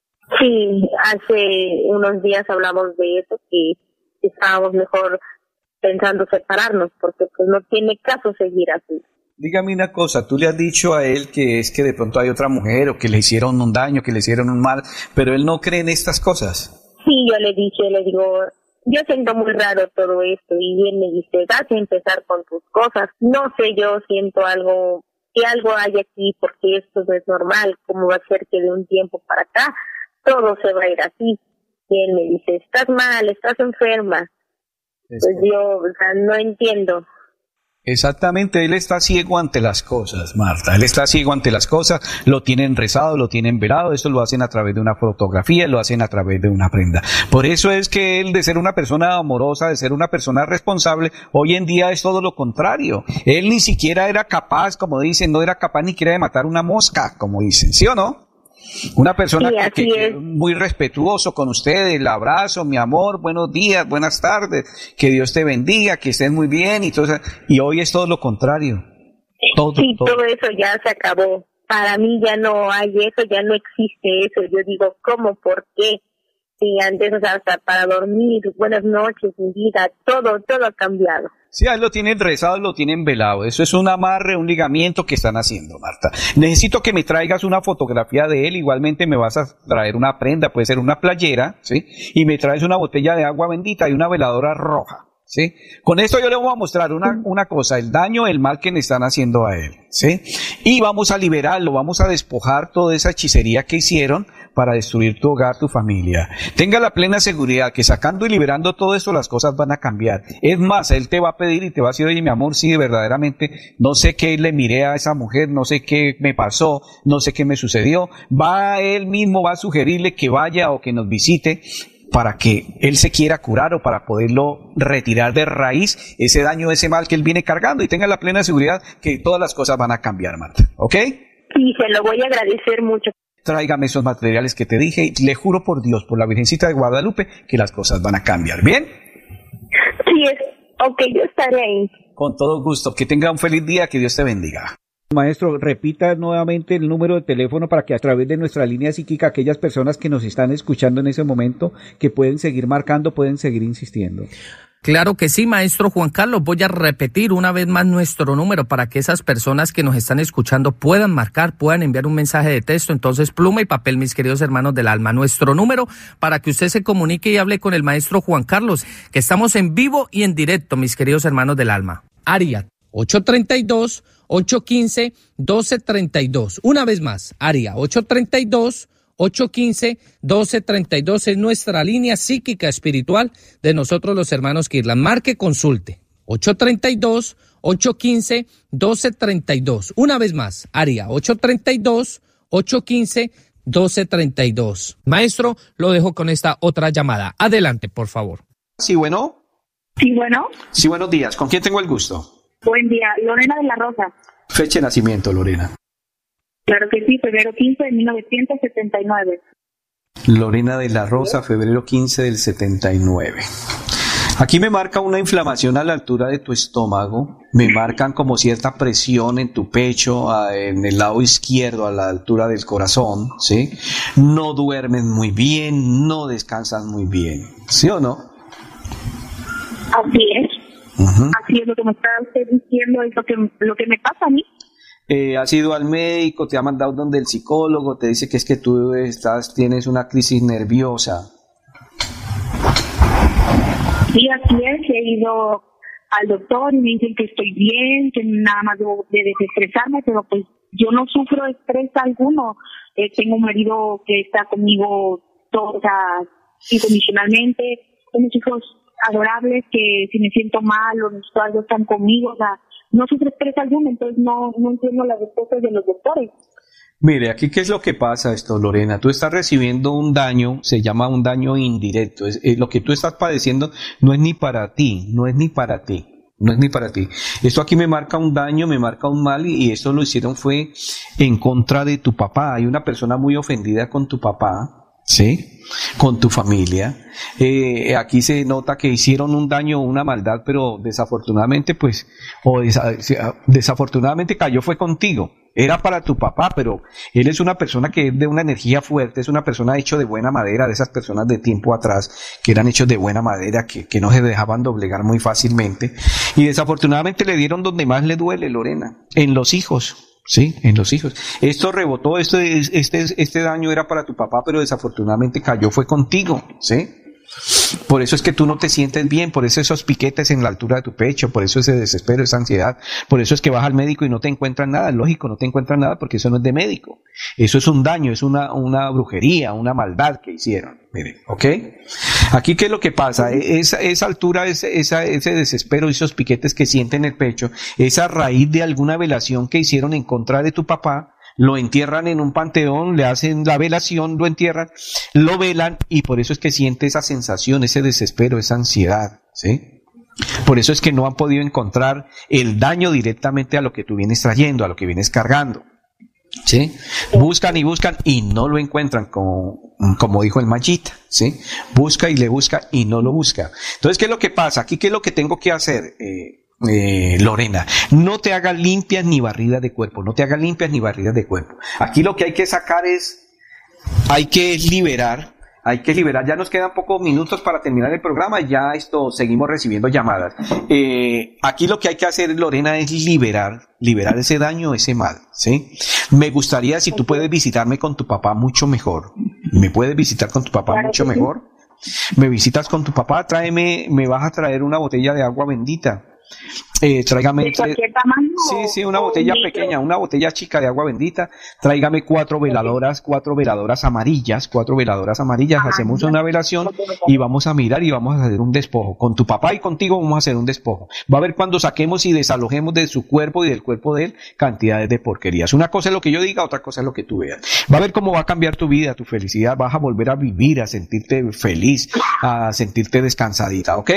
Sí, hace unos días hablamos de eso, que estábamos mejor pensando separarnos, porque pues no tiene caso seguir así. Dígame una cosa, tú le has dicho a él que es que de pronto hay otra mujer o que le hicieron un daño, que le hicieron un mal, pero él no cree en estas cosas. Sí, yo le dije, le digo, yo siento muy raro todo esto, y él me dice, vas a empezar con tus cosas. No sé, yo siento algo, que algo hay aquí, porque esto no es normal. ¿Cómo va a ser que de un tiempo para acá todo se va a ir así? Y él me dice, estás mal, estás enferma. Pues yo, o sea, no entiendo. Exactamente, él está ciego ante las cosas, Marta. Él está ciego ante las cosas, lo tienen rezado, lo tienen velado. Esto lo hacen a través de una fotografía, lo hacen a través de una prenda. Por eso es que él, de ser una persona amorosa, de ser una persona responsable, hoy en día es todo lo contrario. Él ni siquiera era capaz, como dicen, no era capaz ni siquiera de matar una mosca, como dicen, ¿sí o no? Una persona sí, que, que es muy respetuoso con usted, el abrazo, mi amor, buenos días, buenas tardes, que Dios te bendiga, que estés muy bien, y todo eso, y hoy es todo lo contrario. Todo, sí, todo. todo eso ya se acabó. Para mí ya no hay eso, ya no existe eso. Yo digo, ¿cómo? ¿Por qué? Sí, antes, o sea, hasta para dormir, buenas noches, mi vida, todo, todo ha cambiado. Sí, ahí lo tienen rezado, lo tienen velado. Eso es un amarre, un ligamiento que están haciendo, Marta. Necesito que me traigas una fotografía de él. Igualmente me vas a traer una prenda, puede ser una playera, ¿sí? Y me traes una botella de agua bendita y una veladora roja, ¿sí? Con esto yo le voy a mostrar una, una cosa, el daño, el mal que le están haciendo a él, ¿sí? Y vamos a liberarlo, vamos a despojar toda esa hechicería que hicieron para destruir tu hogar, tu familia. Tenga la plena seguridad que sacando y liberando todo esto las cosas van a cambiar. Es más, él te va a pedir y te va a decir, oye, mi amor, sí, verdaderamente, no sé qué le miré a esa mujer, no sé qué me pasó, no sé qué me sucedió. Va él mismo, va a sugerirle que vaya o que nos visite para que él se quiera curar o para poderlo retirar de raíz ese daño, ese mal que él viene cargando, y tenga la plena seguridad que todas las cosas van a cambiar, Marta. ¿Ok? Sí, se lo voy a agradecer mucho. Tráigame esos materiales que te dije y le juro por Dios, por la Virgencita de Guadalupe, que las cosas van a cambiar. ¿Bien? Sí, es, ok, yo estaré ahí. Con todo gusto. Que tenga un feliz día, que Dios te bendiga. Maestro, repita nuevamente el número de teléfono para que a través de nuestra línea psíquica aquellas personas que nos están escuchando en ese momento, que pueden seguir marcando, pueden seguir insistiendo. Claro que sí, maestro Juan Carlos. Voy a repetir una vez más nuestro número para que esas personas que nos están escuchando puedan marcar, puedan enviar un mensaje de texto. Entonces, pluma y papel, mis queridos hermanos del alma. Nuestro número para que usted se comunique y hable con el maestro Juan Carlos, que estamos en vivo y en directo, mis queridos hermanos del alma. Área ocho tres dos, ocho uno cinco, uno dos tres dos. Una vez más, área ocho tres dos, ocho uno cinco, uno dos tres dos es nuestra línea psíquica espiritual de nosotros los hermanos Kirlan. Marque, consulte. ocho tres dos, ocho uno cinco, uno dos tres dos. Una vez más, área ocho tres dos, ocho uno cinco, uno dos tres dos. Maestro, lo dejo con esta otra llamada. Adelante, por favor. Sí, bueno. Sí, bueno. Sí, buenos días. ¿Con quién tengo el gusto? Buen día. Lorena de la Rosa. Fecha de nacimiento, Lorena. Claro que sí, febrero quince de mil novecientos setenta y nueve. Lorena de la Rosa, febrero quince del setenta y nueve. Aquí me marca una inflamación a la altura de tu estómago, me marcan como cierta presión en tu pecho, en el lado izquierdo a la altura del corazón, ¿sí? No duermes muy bien, no descansas muy bien, ¿sí o no? Así es. Uh-huh. Así es lo que me está usted diciendo, es lo que, lo que me pasa a mí. Eh, ¿Has ido al médico, te ha mandado donde el psicólogo, te dice que es que tú estás, tienes una crisis nerviosa? Sí, así es, he ido al doctor y me dicen que estoy bien, que nada más debo de desestresarme, pero pues yo no sufro estrés alguno. Eh, tengo un marido que está conmigo todo, o sea, incondicionalmente, tengo hijos adorables que si me siento mal o necesito algo están conmigo, o sea, no sufro estrés alguno, entonces no, no entiendo las respuestas de los doctores. Mire, aquí qué es lo que pasa esto, Lorena. Tú estás recibiendo un daño, se llama un daño indirecto. Es, es, lo que tú estás padeciendo no es ni para ti, no es ni para ti, no es ni para ti. Esto aquí me marca un daño, me marca un mal y, y esto lo hicieron fue en contra de tu papá. Hay una persona muy ofendida con tu papá, ¿sí? Con tu familia. Eh, aquí se nota que hicieron un daño o una maldad, pero desafortunadamente, pues, o desa, desafortunadamente cayó fue contigo. Era para tu papá, pero él es una persona que es de una energía fuerte, es una persona hecho de buena madera, de esas personas de tiempo atrás que eran hechos de buena madera, que, que no se dejaban doblegar muy fácilmente. Y desafortunadamente le dieron donde más le duele, Lorena, en los hijos. Sí, en los hijos. Esto rebotó, este, este, este daño era para tu papá, pero desafortunadamente cayó fue contigo, ¿sí? Por eso es que tú no te sientes bien, por eso esos piquetes en la altura de tu pecho, por eso ese desespero, esa ansiedad, por eso es que vas al médico y no te encuentran nada, lógico, no te encuentran nada porque eso no es de médico, eso es un daño, es una, una brujería, una maldad que hicieron, miren, ¿ok? Aquí qué es lo que pasa, esa, esa altura, ese, esa, ese desespero y esos piquetes que sienten en el pecho, esa raíz de alguna velación que hicieron en contra de tu papá, lo entierran en un panteón, le hacen la velación, lo entierran, lo velan y por eso es que siente esa sensación, ese desespero, esa ansiedad, ¿sí? Por eso es que no han podido encontrar el daño directamente a lo que tú vienes trayendo, a lo que vienes cargando, ¿sí? Buscan y buscan y no lo encuentran, como, como dijo el Mayita, ¿sí? Busca y le busca y no lo busca. Entonces, ¿qué es lo que pasa? Aquí, ¿qué es lo que tengo que hacer? Eh, Eh, Lorena, no te hagas limpias ni barridas de cuerpo, no te hagas limpias ni barridas de cuerpo. Aquí lo que hay que sacar es, hay que liberar, hay que liberar, ya nos quedan pocos minutos para terminar el programa, ya esto, seguimos recibiendo llamadas. Eh, aquí lo que hay que hacer, Lorena, es liberar, liberar ese daño, ese mal, ¿sí? Me gustaría, si tú puedes visitarme con tu papá, mucho mejor. ¿Me puedes visitar con tu papá mucho mejor? Me visitas con tu papá, tráeme, me vas a traer una botella de agua bendita. Eh, tráigame ¿de cualquier tamaño? Sí, sí, una botella pequeña, una botella chica de agua bendita. Tráigame cuatro veladoras, cuatro veladoras amarillas, cuatro veladoras amarillas. Ah, hacemos una velación y vamos a mirar y vamos a hacer un despojo. Con tu papá y contigo vamos a hacer un despojo. Va a ver cuando saquemos y desalojemos de su cuerpo y del cuerpo de él cantidades de porquerías. Una cosa es lo que yo diga, otra cosa es lo que tú veas. Va a ver cómo va a cambiar tu vida, tu felicidad. Vas a volver a vivir, a sentirte feliz, a sentirte descansadita, ¿ok?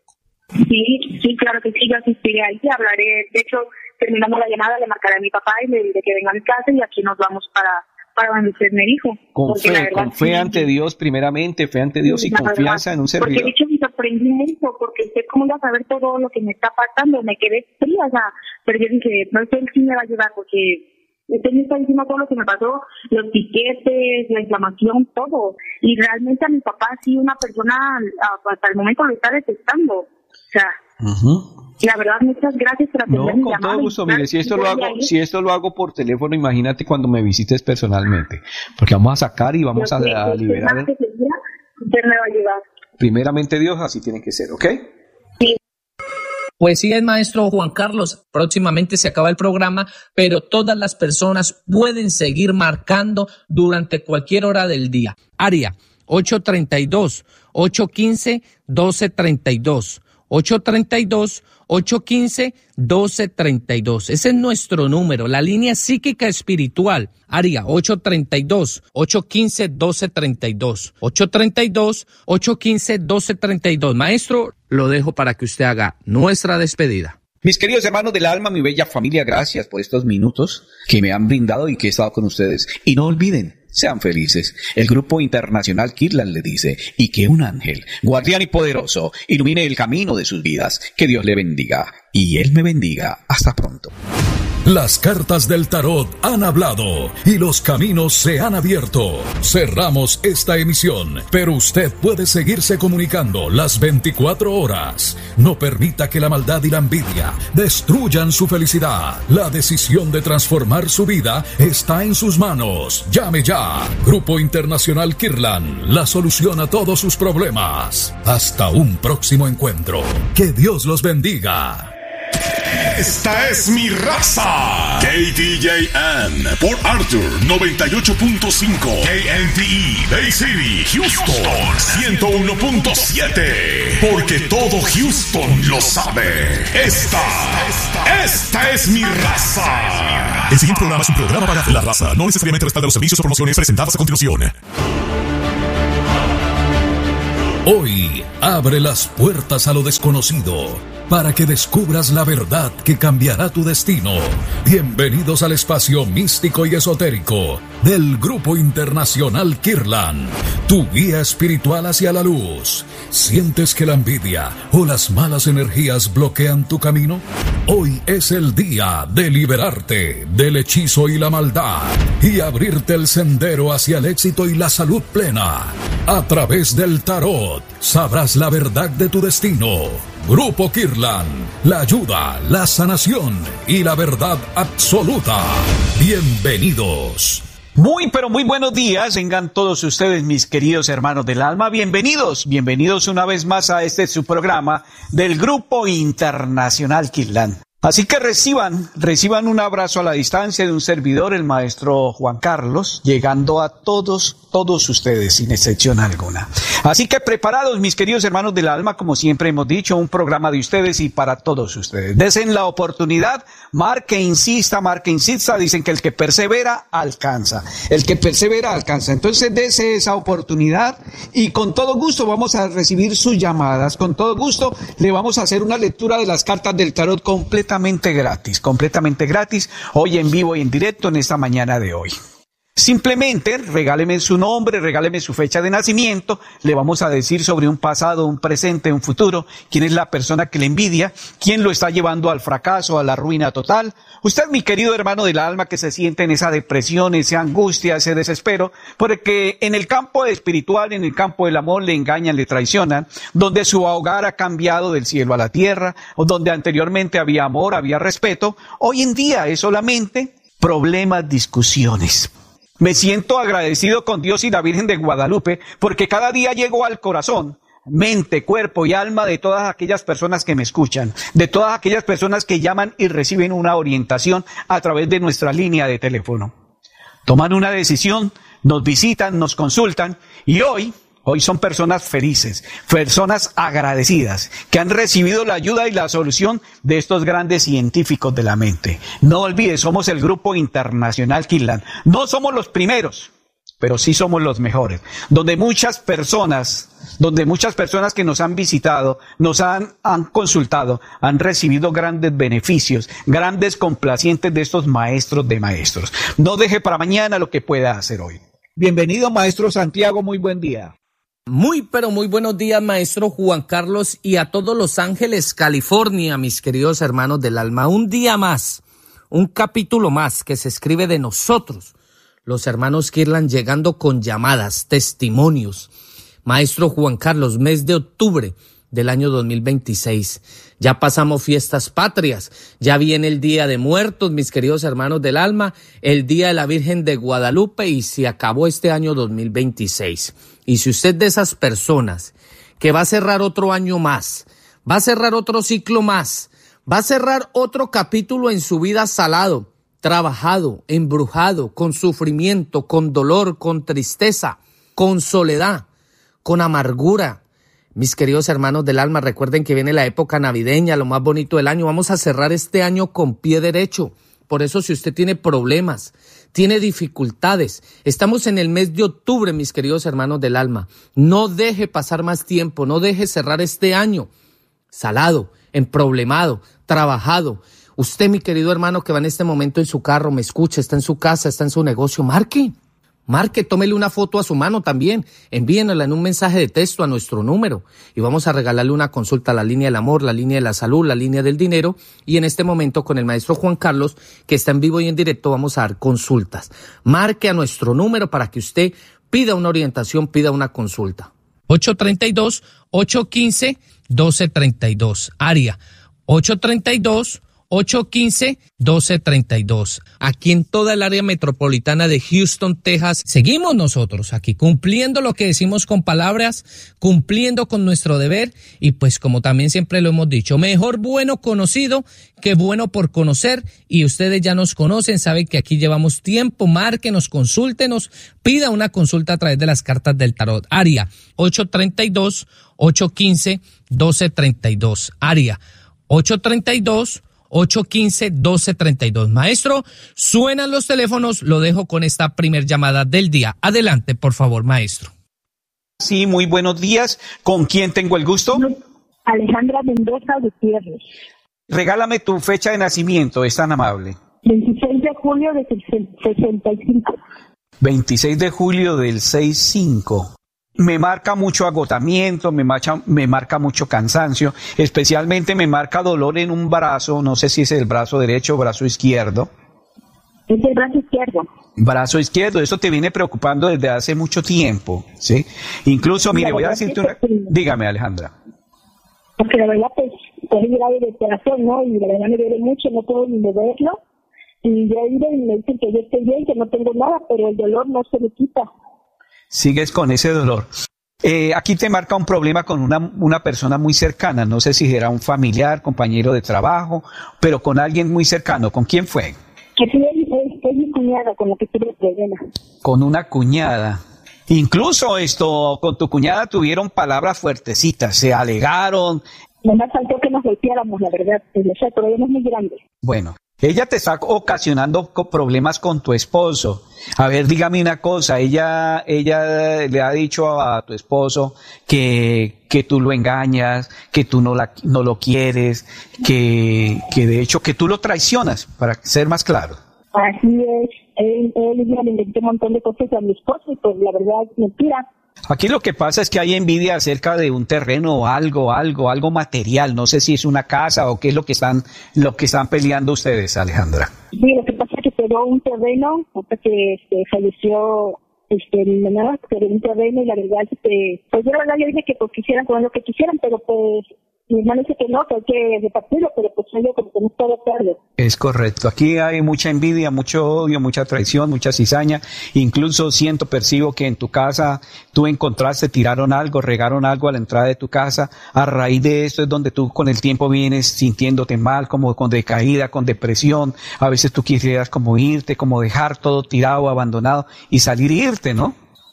Sí, sí, claro que sí, yo asistiré ahí, hablaré, de hecho, terminando la llamada, le marcaré a mi papá y le diré que venga a mi casa y aquí nos vamos para, para donde usted me dijo. Con fe, verdad, con fe sí, ante Dios primeramente, fe ante Dios y confianza verdad, en un servidor. Porque de hecho me sorprendí mucho, porque usted cómo iba a saber todo lo que me está pasando, me quedé fría, o sea, pero yo dije, no sé, él sí me va a ayudar porque usted me está diciendo todo lo que me pasó, los piquetes, la inflamación, todo. Y realmente a mi papá sí, una persona hasta el momento lo está detestando. O sea, uh-huh. La verdad, muchas gracias por atender mi llamada. No, con todo gusto, mire, si esto lo hago, si esto lo hago por teléfono, imagínate cuando me visites personalmente, porque vamos a sacar y vamos a, a liberar. Usted me va a ayudar. Primeramente Dios, así tiene que ser, ¿ok? Sí. Pues sí, es maestro Juan Carlos, próximamente se acaba el programa, pero todas las personas pueden seguir marcando durante cualquier hora del día. Área ocho treinta y dos, ocho quince, doce treinta y dos. ocho treinta y dos, ocho quince, doce treinta y dos. Ese es nuestro número, la línea psíquica espiritual. Área ocho treinta y dos, ocho quince, doce treinta y dos. ocho treinta y dos, ocho quince, doce treinta y dos. Maestro, lo dejo para que usted haga nuestra despedida. Mis queridos hermanos del alma, mi bella familia, gracias por estos minutos que me han brindado y que he estado con ustedes. Y no olviden, sean felices. El Grupo Internacional Kirlan le dice, y que un ángel, guardián y poderoso, ilumine el camino de sus vidas. Que Dios le bendiga, y Él me bendiga. Hasta pronto. Las cartas del tarot han hablado y los caminos se han abierto. Cerramos esta emisión, pero usted puede seguirse comunicando las veinticuatro horas. No permita que la maldad y la envidia destruyan su felicidad. La decisión de transformar su vida está en sus manos. Llame ya. Grupo Internacional Kirlan, la solución a todos sus problemas. Hasta un próximo encuentro. Que Dios los bendiga. Esta es mi raza. K T J M por Arthur noventa y ocho punto cinco. K N T E Bay City, Houston ciento uno punto siete. Porque todo Houston lo sabe. Esta, esta es mi raza. El siguiente programa es un programa para la raza. No necesariamente respalda los servicios o promociones presentadas a continuación. Hoy abre las puertas a lo desconocido para que descubras la verdad que cambiará tu destino. Bienvenidos al espacio místico y esotérico del Grupo Internacional Kirlan, tu guía espiritual hacia la luz. ¿Sientes que la envidia o las malas energías bloquean tu camino? Hoy es el día de liberarte del hechizo y la maldad y abrirte el sendero hacia el éxito y la salud plena. A través del tarot sabrás la verdad de tu destino. Grupo Kirlan, la ayuda, la sanación y la verdad absoluta. Bienvenidos. Muy, pero muy buenos días, vengan todos ustedes, mis queridos hermanos del alma, bienvenidos, bienvenidos una vez más a este su programa del Grupo Internacional Kirlan. Así que reciban, reciban un abrazo a la distancia de un servidor, el maestro Juan Carlos, llegando a todos, todos ustedes, sin excepción alguna. Así que preparados, mis queridos hermanos del alma, como siempre hemos dicho, un programa de ustedes y para todos ustedes. Desen la oportunidad, marque, insista, marque, insista, dicen que el que persevera, alcanza. El que persevera, alcanza. Entonces, dese esa oportunidad y con todo gusto vamos a recibir sus llamadas, con todo gusto le vamos a hacer una lectura de las cartas del tarot completamente completamente gratis, completamente gratis, hoy en vivo y en directo en esta mañana de hoy. Simplemente regáleme su nombre, regáleme su fecha de nacimiento, le vamos a decir sobre un pasado, un presente, un futuro, quién es la persona que le envidia, quién lo está llevando al fracaso, a la ruina total. Usted, mi querido hermano del alma, que se siente en esa depresión, esa angustia, ese desespero, porque en el campo espiritual, en el campo del amor, le engañan, le traicionan, donde su hogar ha cambiado del cielo a la tierra, o donde anteriormente había amor, había respeto, hoy en día es solamente problemas, discusiones. Me siento agradecido con Dios y la Virgen de Guadalupe porque cada día llego al corazón, mente, cuerpo y alma de todas aquellas personas que me escuchan, de todas aquellas personas que llaman y reciben una orientación a través de nuestra línea de teléfono. Toman una decisión, nos visitan, nos consultan y hoy... Hoy son personas felices, personas agradecidas, que han recibido la ayuda y la solución de estos grandes científicos de la mente. No olvides, somos el Grupo Internacional Kirlan. No somos los primeros, pero sí somos los mejores. Donde muchas personas, donde muchas personas que nos han visitado, nos han, han consultado, han recibido grandes beneficios, grandes complacientes de estos maestros de maestros. No deje para mañana lo que pueda hacer hoy. Bienvenido, maestro Santiago, muy buen día. Muy, pero muy buenos días, maestro Juan Carlos, y a todos Los Ángeles, California, mis queridos hermanos del alma. Un día más, un capítulo más que se escribe de nosotros, los hermanos Kirlan, llegando con llamadas, testimonios. Maestro Juan Carlos, mes de octubre del año dos mil veintiséis. Ya pasamos fiestas patrias, ya viene el Día de Muertos, mis queridos hermanos del alma, el Día de la Virgen de Guadalupe y se acabó este año dos mil veintiséis. Y si usted de esas personas que va a cerrar otro año más, va a cerrar otro ciclo más, va a cerrar otro capítulo en su vida salado, trabajado, embrujado, con sufrimiento, con dolor, con tristeza, con soledad, con amargura. Mis queridos hermanos del alma, recuerden que viene la época navideña, lo más bonito del año. Vamos a cerrar este año con pie derecho. Por eso, si usted tiene problemas, tiene dificultades, estamos en el mes de octubre, mis queridos hermanos del alma. No deje pasar más tiempo, no deje cerrar este año salado, emproblemado, trabajado. Usted, mi querido hermano, que va en este momento en su carro, me escucha, está en su casa, está en su negocio, marque. Marque, tómele una foto a su mano también, envíenla en un mensaje de texto a nuestro número y vamos a regalarle una consulta a la línea del amor, la línea de la salud, la línea del dinero, y en este momento con el maestro Juan Carlos, que está en vivo y en directo, vamos a dar consultas. Marque a nuestro número para que usted pida una orientación, pida una consulta. ocho tres dos, ocho uno cinco, uno dos tres dos, área ocho tres dos, ocho uno cinco, uno dos tres dos. Aquí en toda el área metropolitana de Houston, Texas, seguimos nosotros aquí cumpliendo lo que decimos con palabras, cumpliendo con nuestro deber y pues como también siempre lo hemos dicho, mejor bueno conocido que bueno por conocer, y ustedes ya nos conocen, saben que aquí llevamos tiempo. Márquenos, consúltenos, pida una consulta a través de las cartas del tarot. Área ocho tres dos, ocho uno cinco, uno dos tres dos, área ocho tres dos, ocho uno cinco, uno dos tres dos. Maestro, suenan los teléfonos, lo dejo con esta primer llamada del día. Adelante, por favor, maestro. Sí, muy buenos días. ¿Con quién tengo el gusto? Alejandra Mendoza Gutiérrez. Regálame tu fecha de nacimiento, es tan amable. veintiséis de julio de sesenta y cinco. veintiséis de julio del sesenta y cinco. Me marca mucho agotamiento, me marca, me marca mucho cansancio, especialmente me marca dolor en un brazo, no sé si es el brazo derecho o brazo izquierdo. Es el brazo izquierdo. Brazo izquierdo, eso te viene preocupando desde hace mucho tiempo, ¿sí? Incluso, mire, voy a decirte una... Dígame, Alejandra. Porque la verdad, pues, estoy grave de corazón, ¿no? Y la verdad me duele mucho, no puedo ni moverlo. Y yo he ido y me dicen que yo estoy bien, que no tengo nada, pero el dolor no se me quita. Sigues con ese dolor. Eh, aquí te marca un problema con una, una persona muy cercana, no sé si era un familiar, compañero de trabajo, pero con alguien muy cercano. ¿Con quién fue? Que sí, es, es mi cuñada con la que tuve problema. Con una cuñada. Incluso esto, con tu cuñada tuvieron palabras fuertecitas, se alegaron. No me faltó que nos golpeáramos, la verdad, el problema es muy grande. Bueno, ella te está ocasionando problemas con tu esposo. A ver, dígame una cosa, ella ella le ha dicho a tu esposo que, que tú lo engañas, que tú no, la, no lo quieres, que, que de hecho que tú lo traicionas, para ser más claro. Así es, él, él le inventó un montón de cosas a mi esposo y pues la verdad es mentira. Aquí lo que pasa es que hay envidia acerca de un terreno o algo, algo, algo material. No sé si es una casa o qué es lo que están, lo que están peleando ustedes, Alejandra. Sí, lo que pasa es que pegó un terreno, hasta que este, falleció este, mi mamá, pero un terreno y la verdad, este, pues yo la verdad yo dije que pues quisieran con lo que quisieran, pero pues mi hermano dice que no, que hay que repartirlo, pero pues yo como que no estoy de acuerdo. Es correcto. Aquí hay mucha envidia, mucho odio, mucha traición, mucha cizaña. Incluso siento, percibo que en tu casa tú encontraste, tiraron algo, regaron algo a la entrada de tu casa. A raíz de esto es donde tú con el tiempo vienes sintiéndote mal, como con decaída, con depresión. A veces tú quisieras como irte, como dejar todo tirado, abandonado y salir y irte, ¿no?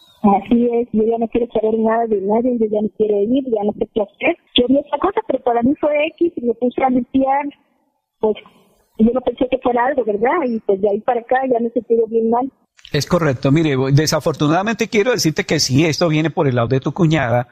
Así es, yo ya no quiero saber nada de nadie, yo ya no quiero ir, ya no sé qué hacer. Yo vi esa cosa, pero para mí fue X y me puse a limpiar, pues yo no pensé que fuera algo, ¿verdad? Y pues de ahí para acá ya me sentí bien mal. Es correcto. Mire, desafortunadamente quiero decirte que si esto viene por el lado de tu cuñada,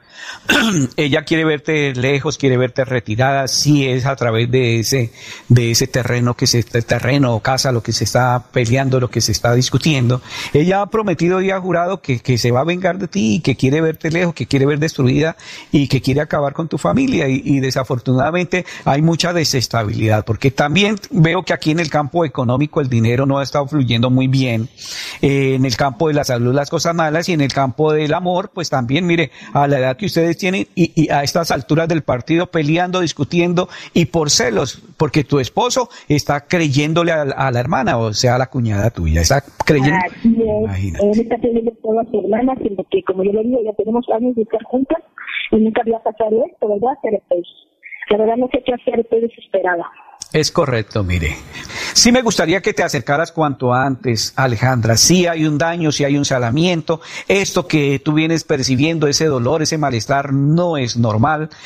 ella quiere verte lejos, quiere verte retirada, si es a través de ese, de ese terreno que se, terreno o casa, lo que se está peleando, lo que se está discutiendo. Ella ha prometido y ha jurado que, que se va a vengar de ti, que quiere verte lejos, que quiere ver destruida y que quiere acabar con tu familia. Y, y desafortunadamente hay mucha desestabilidad, porque también veo que aquí en el campo económico el dinero no ha estado fluyendo muy bien. Eh, en el campo de la salud las cosas malas y en el campo del amor, pues también, mire, a la edad que ustedes tienen y, y a estas alturas del partido peleando, discutiendo y por celos, porque tu esposo está creyéndole a, a la hermana, o sea, a la cuñada tuya, está creyendo. Así es, imagínate. Él está creyendo todo a su hermana, sino que como yo le digo, ya tenemos años de estar juntas y nunca había pasado esto, ¿verdad? Pero pues, la verdad no sé qué hacer, estoy desesperada. Es correcto, mire. Sí me gustaría que te acercaras cuanto antes, Alejandra. Sí hay un daño, sí hay un salamiento. Esto que tú vienes percibiendo, ese dolor, ese malestar, no es normal.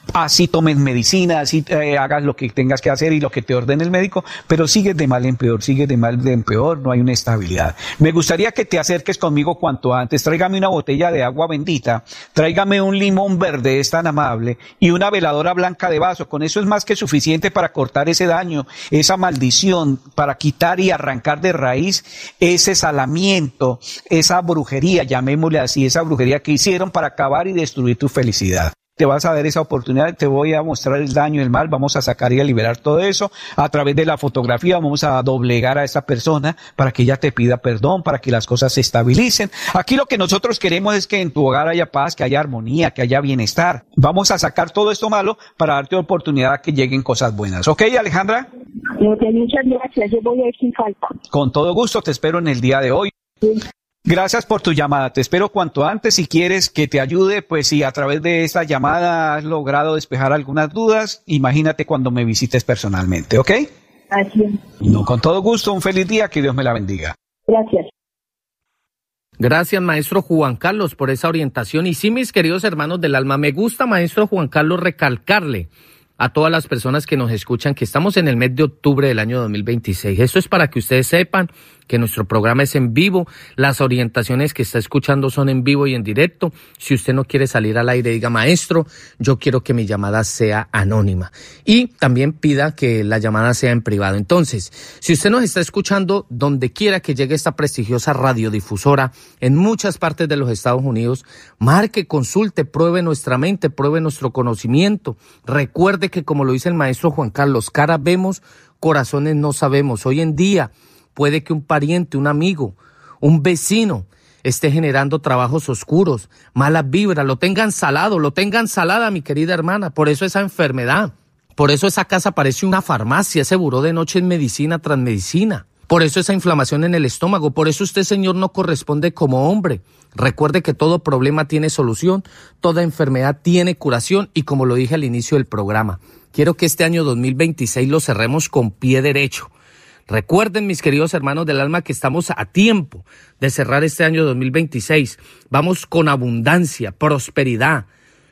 así tomes medicina, así eh, hagas lo que tengas que hacer y lo que te ordene el médico, pero sigues de mal en peor, sigues de mal en peor, no hay una estabilidad. Me gustaría que te acerques conmigo cuanto antes, tráigame una botella de agua bendita, tráigame un limón verde, es tan amable, y una veladora blanca de vaso, con eso es más que suficiente para cortar ese daño, esa maldición, para quitar y arrancar de raíz ese salamiento, esa brujería, llamémosle así, esa brujería que hicieron para acabar y destruir tu felicidad. Te vas a dar esa oportunidad, te voy a mostrar el daño, el mal, vamos a sacar y a liberar todo eso. A través de la fotografía vamos a doblegar a esa persona para que ella te pida perdón, para que las cosas se estabilicen. Aquí lo que nosotros queremos es que en tu hogar haya paz, que haya armonía, que haya bienestar. Vamos a sacar todo esto malo para darte oportunidad a que lleguen cosas buenas. ¿Ok, Alejandra? Muchas gracias, yo voy a ir sin falta. Con todo gusto, te espero en el día de hoy. Sí. Gracias por tu llamada, te espero cuanto antes. Si quieres que te ayude, pues si a través de esta llamada has logrado despejar algunas dudas, imagínate cuando me visites personalmente, ¿ok? Así es. No, con todo gusto, un feliz día, que Dios me la bendiga. Gracias. Gracias, maestro Juan Carlos, por esa orientación. Y sí, mis queridos hermanos del alma, me gusta, maestro Juan Carlos, recalcarle a todas las personas que nos escuchan que estamos en el mes de octubre del año dos mil veintiséis. Esto es para que ustedes sepan que nuestro programa es en vivo, las orientaciones que está escuchando son en vivo y en directo. Si usted no quiere salir al aire, diga, maestro, yo quiero que mi llamada sea anónima. Y también pida que la llamada sea en privado. Entonces, si usted nos está escuchando donde quiera que llegue esta prestigiosa radiodifusora, en muchas partes de los Estados Unidos, marque, consulte, pruebe nuestra mente, pruebe nuestro conocimiento. Recuerde que, como lo dice el maestro Juan Carlos, caras vemos, corazones no sabemos. Hoy en día, puede que un pariente, un amigo, un vecino esté generando trabajos oscuros, malas vibras, lo tengan salado, lo tengan salada, mi querida hermana. Por eso esa enfermedad, por eso esa casa parece una farmacia, ese buró de noche es medicina tras medicina. Por eso esa inflamación en el estómago, por eso usted, señor, no corresponde como hombre. Recuerde que todo problema tiene solución, toda enfermedad tiene curación y como lo dije al inicio del programa, quiero que este año dos mil veintiséis lo cerremos con pie derecho. Recuerden, mis queridos hermanos del alma, que estamos a tiempo de cerrar este año dos mil veintiséis. Vamos con abundancia, prosperidad,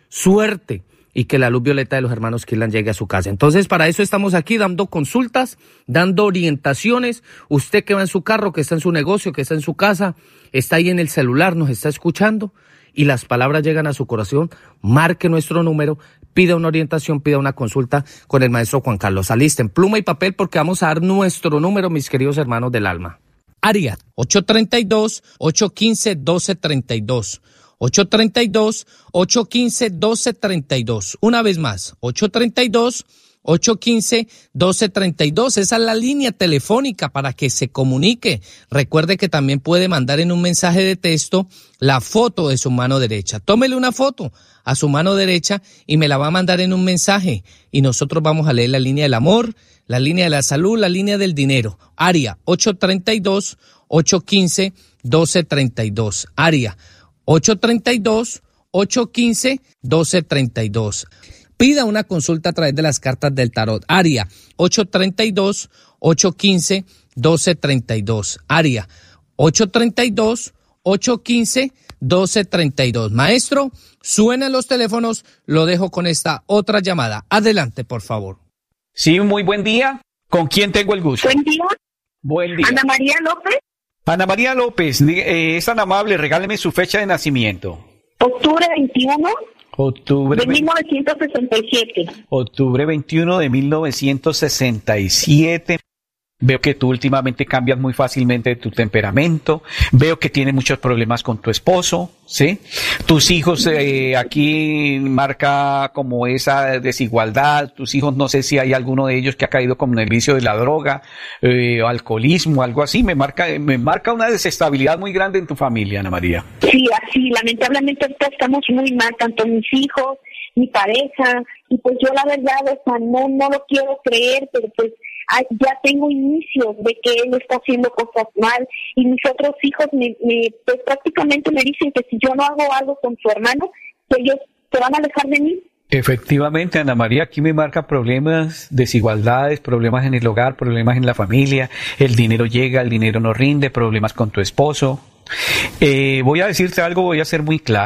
suerte y que la luz violeta de los hermanos Kirlan llegue a su casa. Entonces, para eso estamos aquí dando consultas, dando orientaciones. Usted que va en su carro, que está en su negocio, que está en su casa, está ahí en el celular, nos está escuchando y las palabras llegan a su corazón, marque nuestro número, pida una orientación, pida una consulta con el maestro Juan Carlos. Alisten pluma y papel porque vamos a dar nuestro número, mis queridos hermanos del alma. Área ocho tres dos, ocho uno cinco, uno dos tres dos. ocho tres dos, ocho uno cinco, uno dos tres dos. Una vez más, ocho tres dos, ocho uno cinco, uno dos tres dos. Esa es la línea telefónica para que se comunique. Recuerde que también puede mandar en un mensaje de texto la foto de su mano derecha. Tómele una foto a su mano derecha y me la va a mandar en un mensaje. Y nosotros vamos a leer la línea del amor, la línea de la salud, la línea del dinero. Área ocho tres dos, ocho uno cinco, uno dos tres dos. Área ocho tres dos, ocho uno cinco, uno dos tres dos. Pida una consulta a través de las cartas del tarot. Área ocho tres dos, ocho uno cinco, uno dos tres dos. Área ocho tres dos, ocho uno cinco, uno dos tres dos. Maestro, suenan los teléfonos, lo dejo con esta otra llamada. Adelante, por favor. Sí, muy buen día. ¿Con quién tengo el gusto? Buen día. Buen día. Ana María López. Ana María López, eh, es tan amable, regáleme su fecha de nacimiento. Octubre veintiuno. Octubre de mil novecientos sesenta y siete. Octubre veintiuno de mil novecientos sesenta y siete. Veo que tú últimamente cambias muy fácilmente tu temperamento. Veo que tienes muchos problemas con tu esposo, ¿sí? Tus hijos, eh, aquí marca como esa desigualdad. Tus hijos, no sé si hay alguno de ellos que ha caído como en el vicio de la droga, eh, alcoholismo, algo así. Me marca, me marca una desestabilidad muy grande en tu familia, Ana María. Sí, así, lamentablemente ahorita estamos muy mal, tanto mis hijos, mi pareja, y pues yo la verdad, o sea, no, no lo quiero creer, pero pues ya tengo indicios de que él está haciendo cosas mal y mis otros hijos me, me pues prácticamente me dicen que si yo no hago algo con su hermano, que ellos se van a alejar de mí. Efectivamente, Ana María, aquí me marca problemas, desigualdades, problemas en el hogar, problemas en la familia, el dinero llega, el dinero no rinde, problemas con tu esposo. Eh, voy a decirte algo, voy a ser muy clara.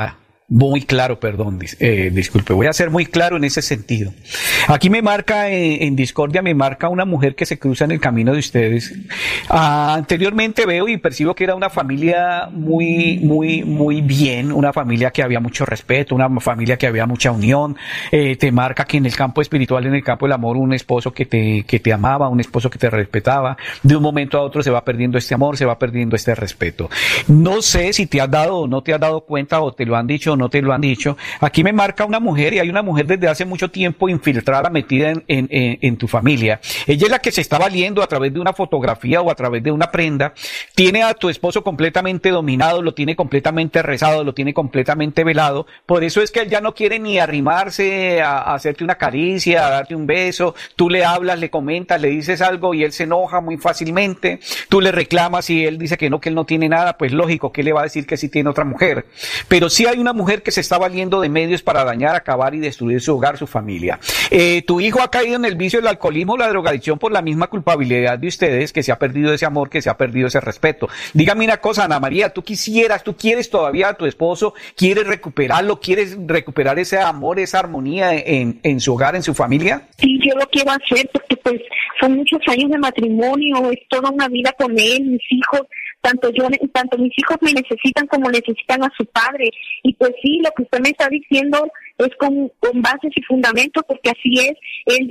Muy claro, perdón, eh, disculpe, voy a ser muy claro en ese sentido. Aquí me marca, eh, en discordia, me marca una mujer que se cruza en el camino de ustedes. Ah, anteriormente veo y percibo que era una familia muy, muy, muy bien, una familia que había mucho respeto, una familia que había mucha unión. Eh, te marca que en el campo espiritual, en el campo del amor, un esposo que te, que te amaba, un esposo que te respetaba. De un momento a otro se va perdiendo este amor, se va perdiendo este respeto. No sé si te has dado o no te has dado cuenta o te lo han dicho o no te lo han dicho. Aquí me marca una mujer y hay una mujer desde hace mucho tiempo infiltrada, metida en, en, en, en tu familia. Ella es la que se está valiendo a través de una fotografía o a través de una prenda. Tiene a tu esposo completamente dominado, lo tiene completamente rezado, lo tiene completamente velado. Por eso es que él ya no quiere ni arrimarse a, a hacerte una caricia, a darte un beso. Tú le hablas, le comentas, le dices algo y él se enoja muy fácilmente. Tú le reclamas y él dice que no, que él no tiene nada. Pues lógico, que le va a decir que sí tiene otra mujer. Pero sí hay una mujer que se está valiendo de medios para dañar, acabar y destruir su hogar, su familia. Eh, tu hijo ha caído en el vicio del alcoholismo, la drogadicción por la misma culpabilidad de ustedes, que se ha perdido ese amor, que se ha perdido ese respeto. Dígame una cosa, Ana María, tú quisieras, tú quieres todavía a tu esposo, quieres recuperarlo, quieres recuperar ese amor, esa armonía en, en su hogar, en su familia. Sí, yo lo quiero hacer porque pues son muchos años de matrimonio, es toda una vida con él, mis hijos. Tanto yo, tanto mis hijos me necesitan como necesitan a su padre. Y pues sí, lo que usted me está diciendo es con, con bases y fundamentos, porque así es. Él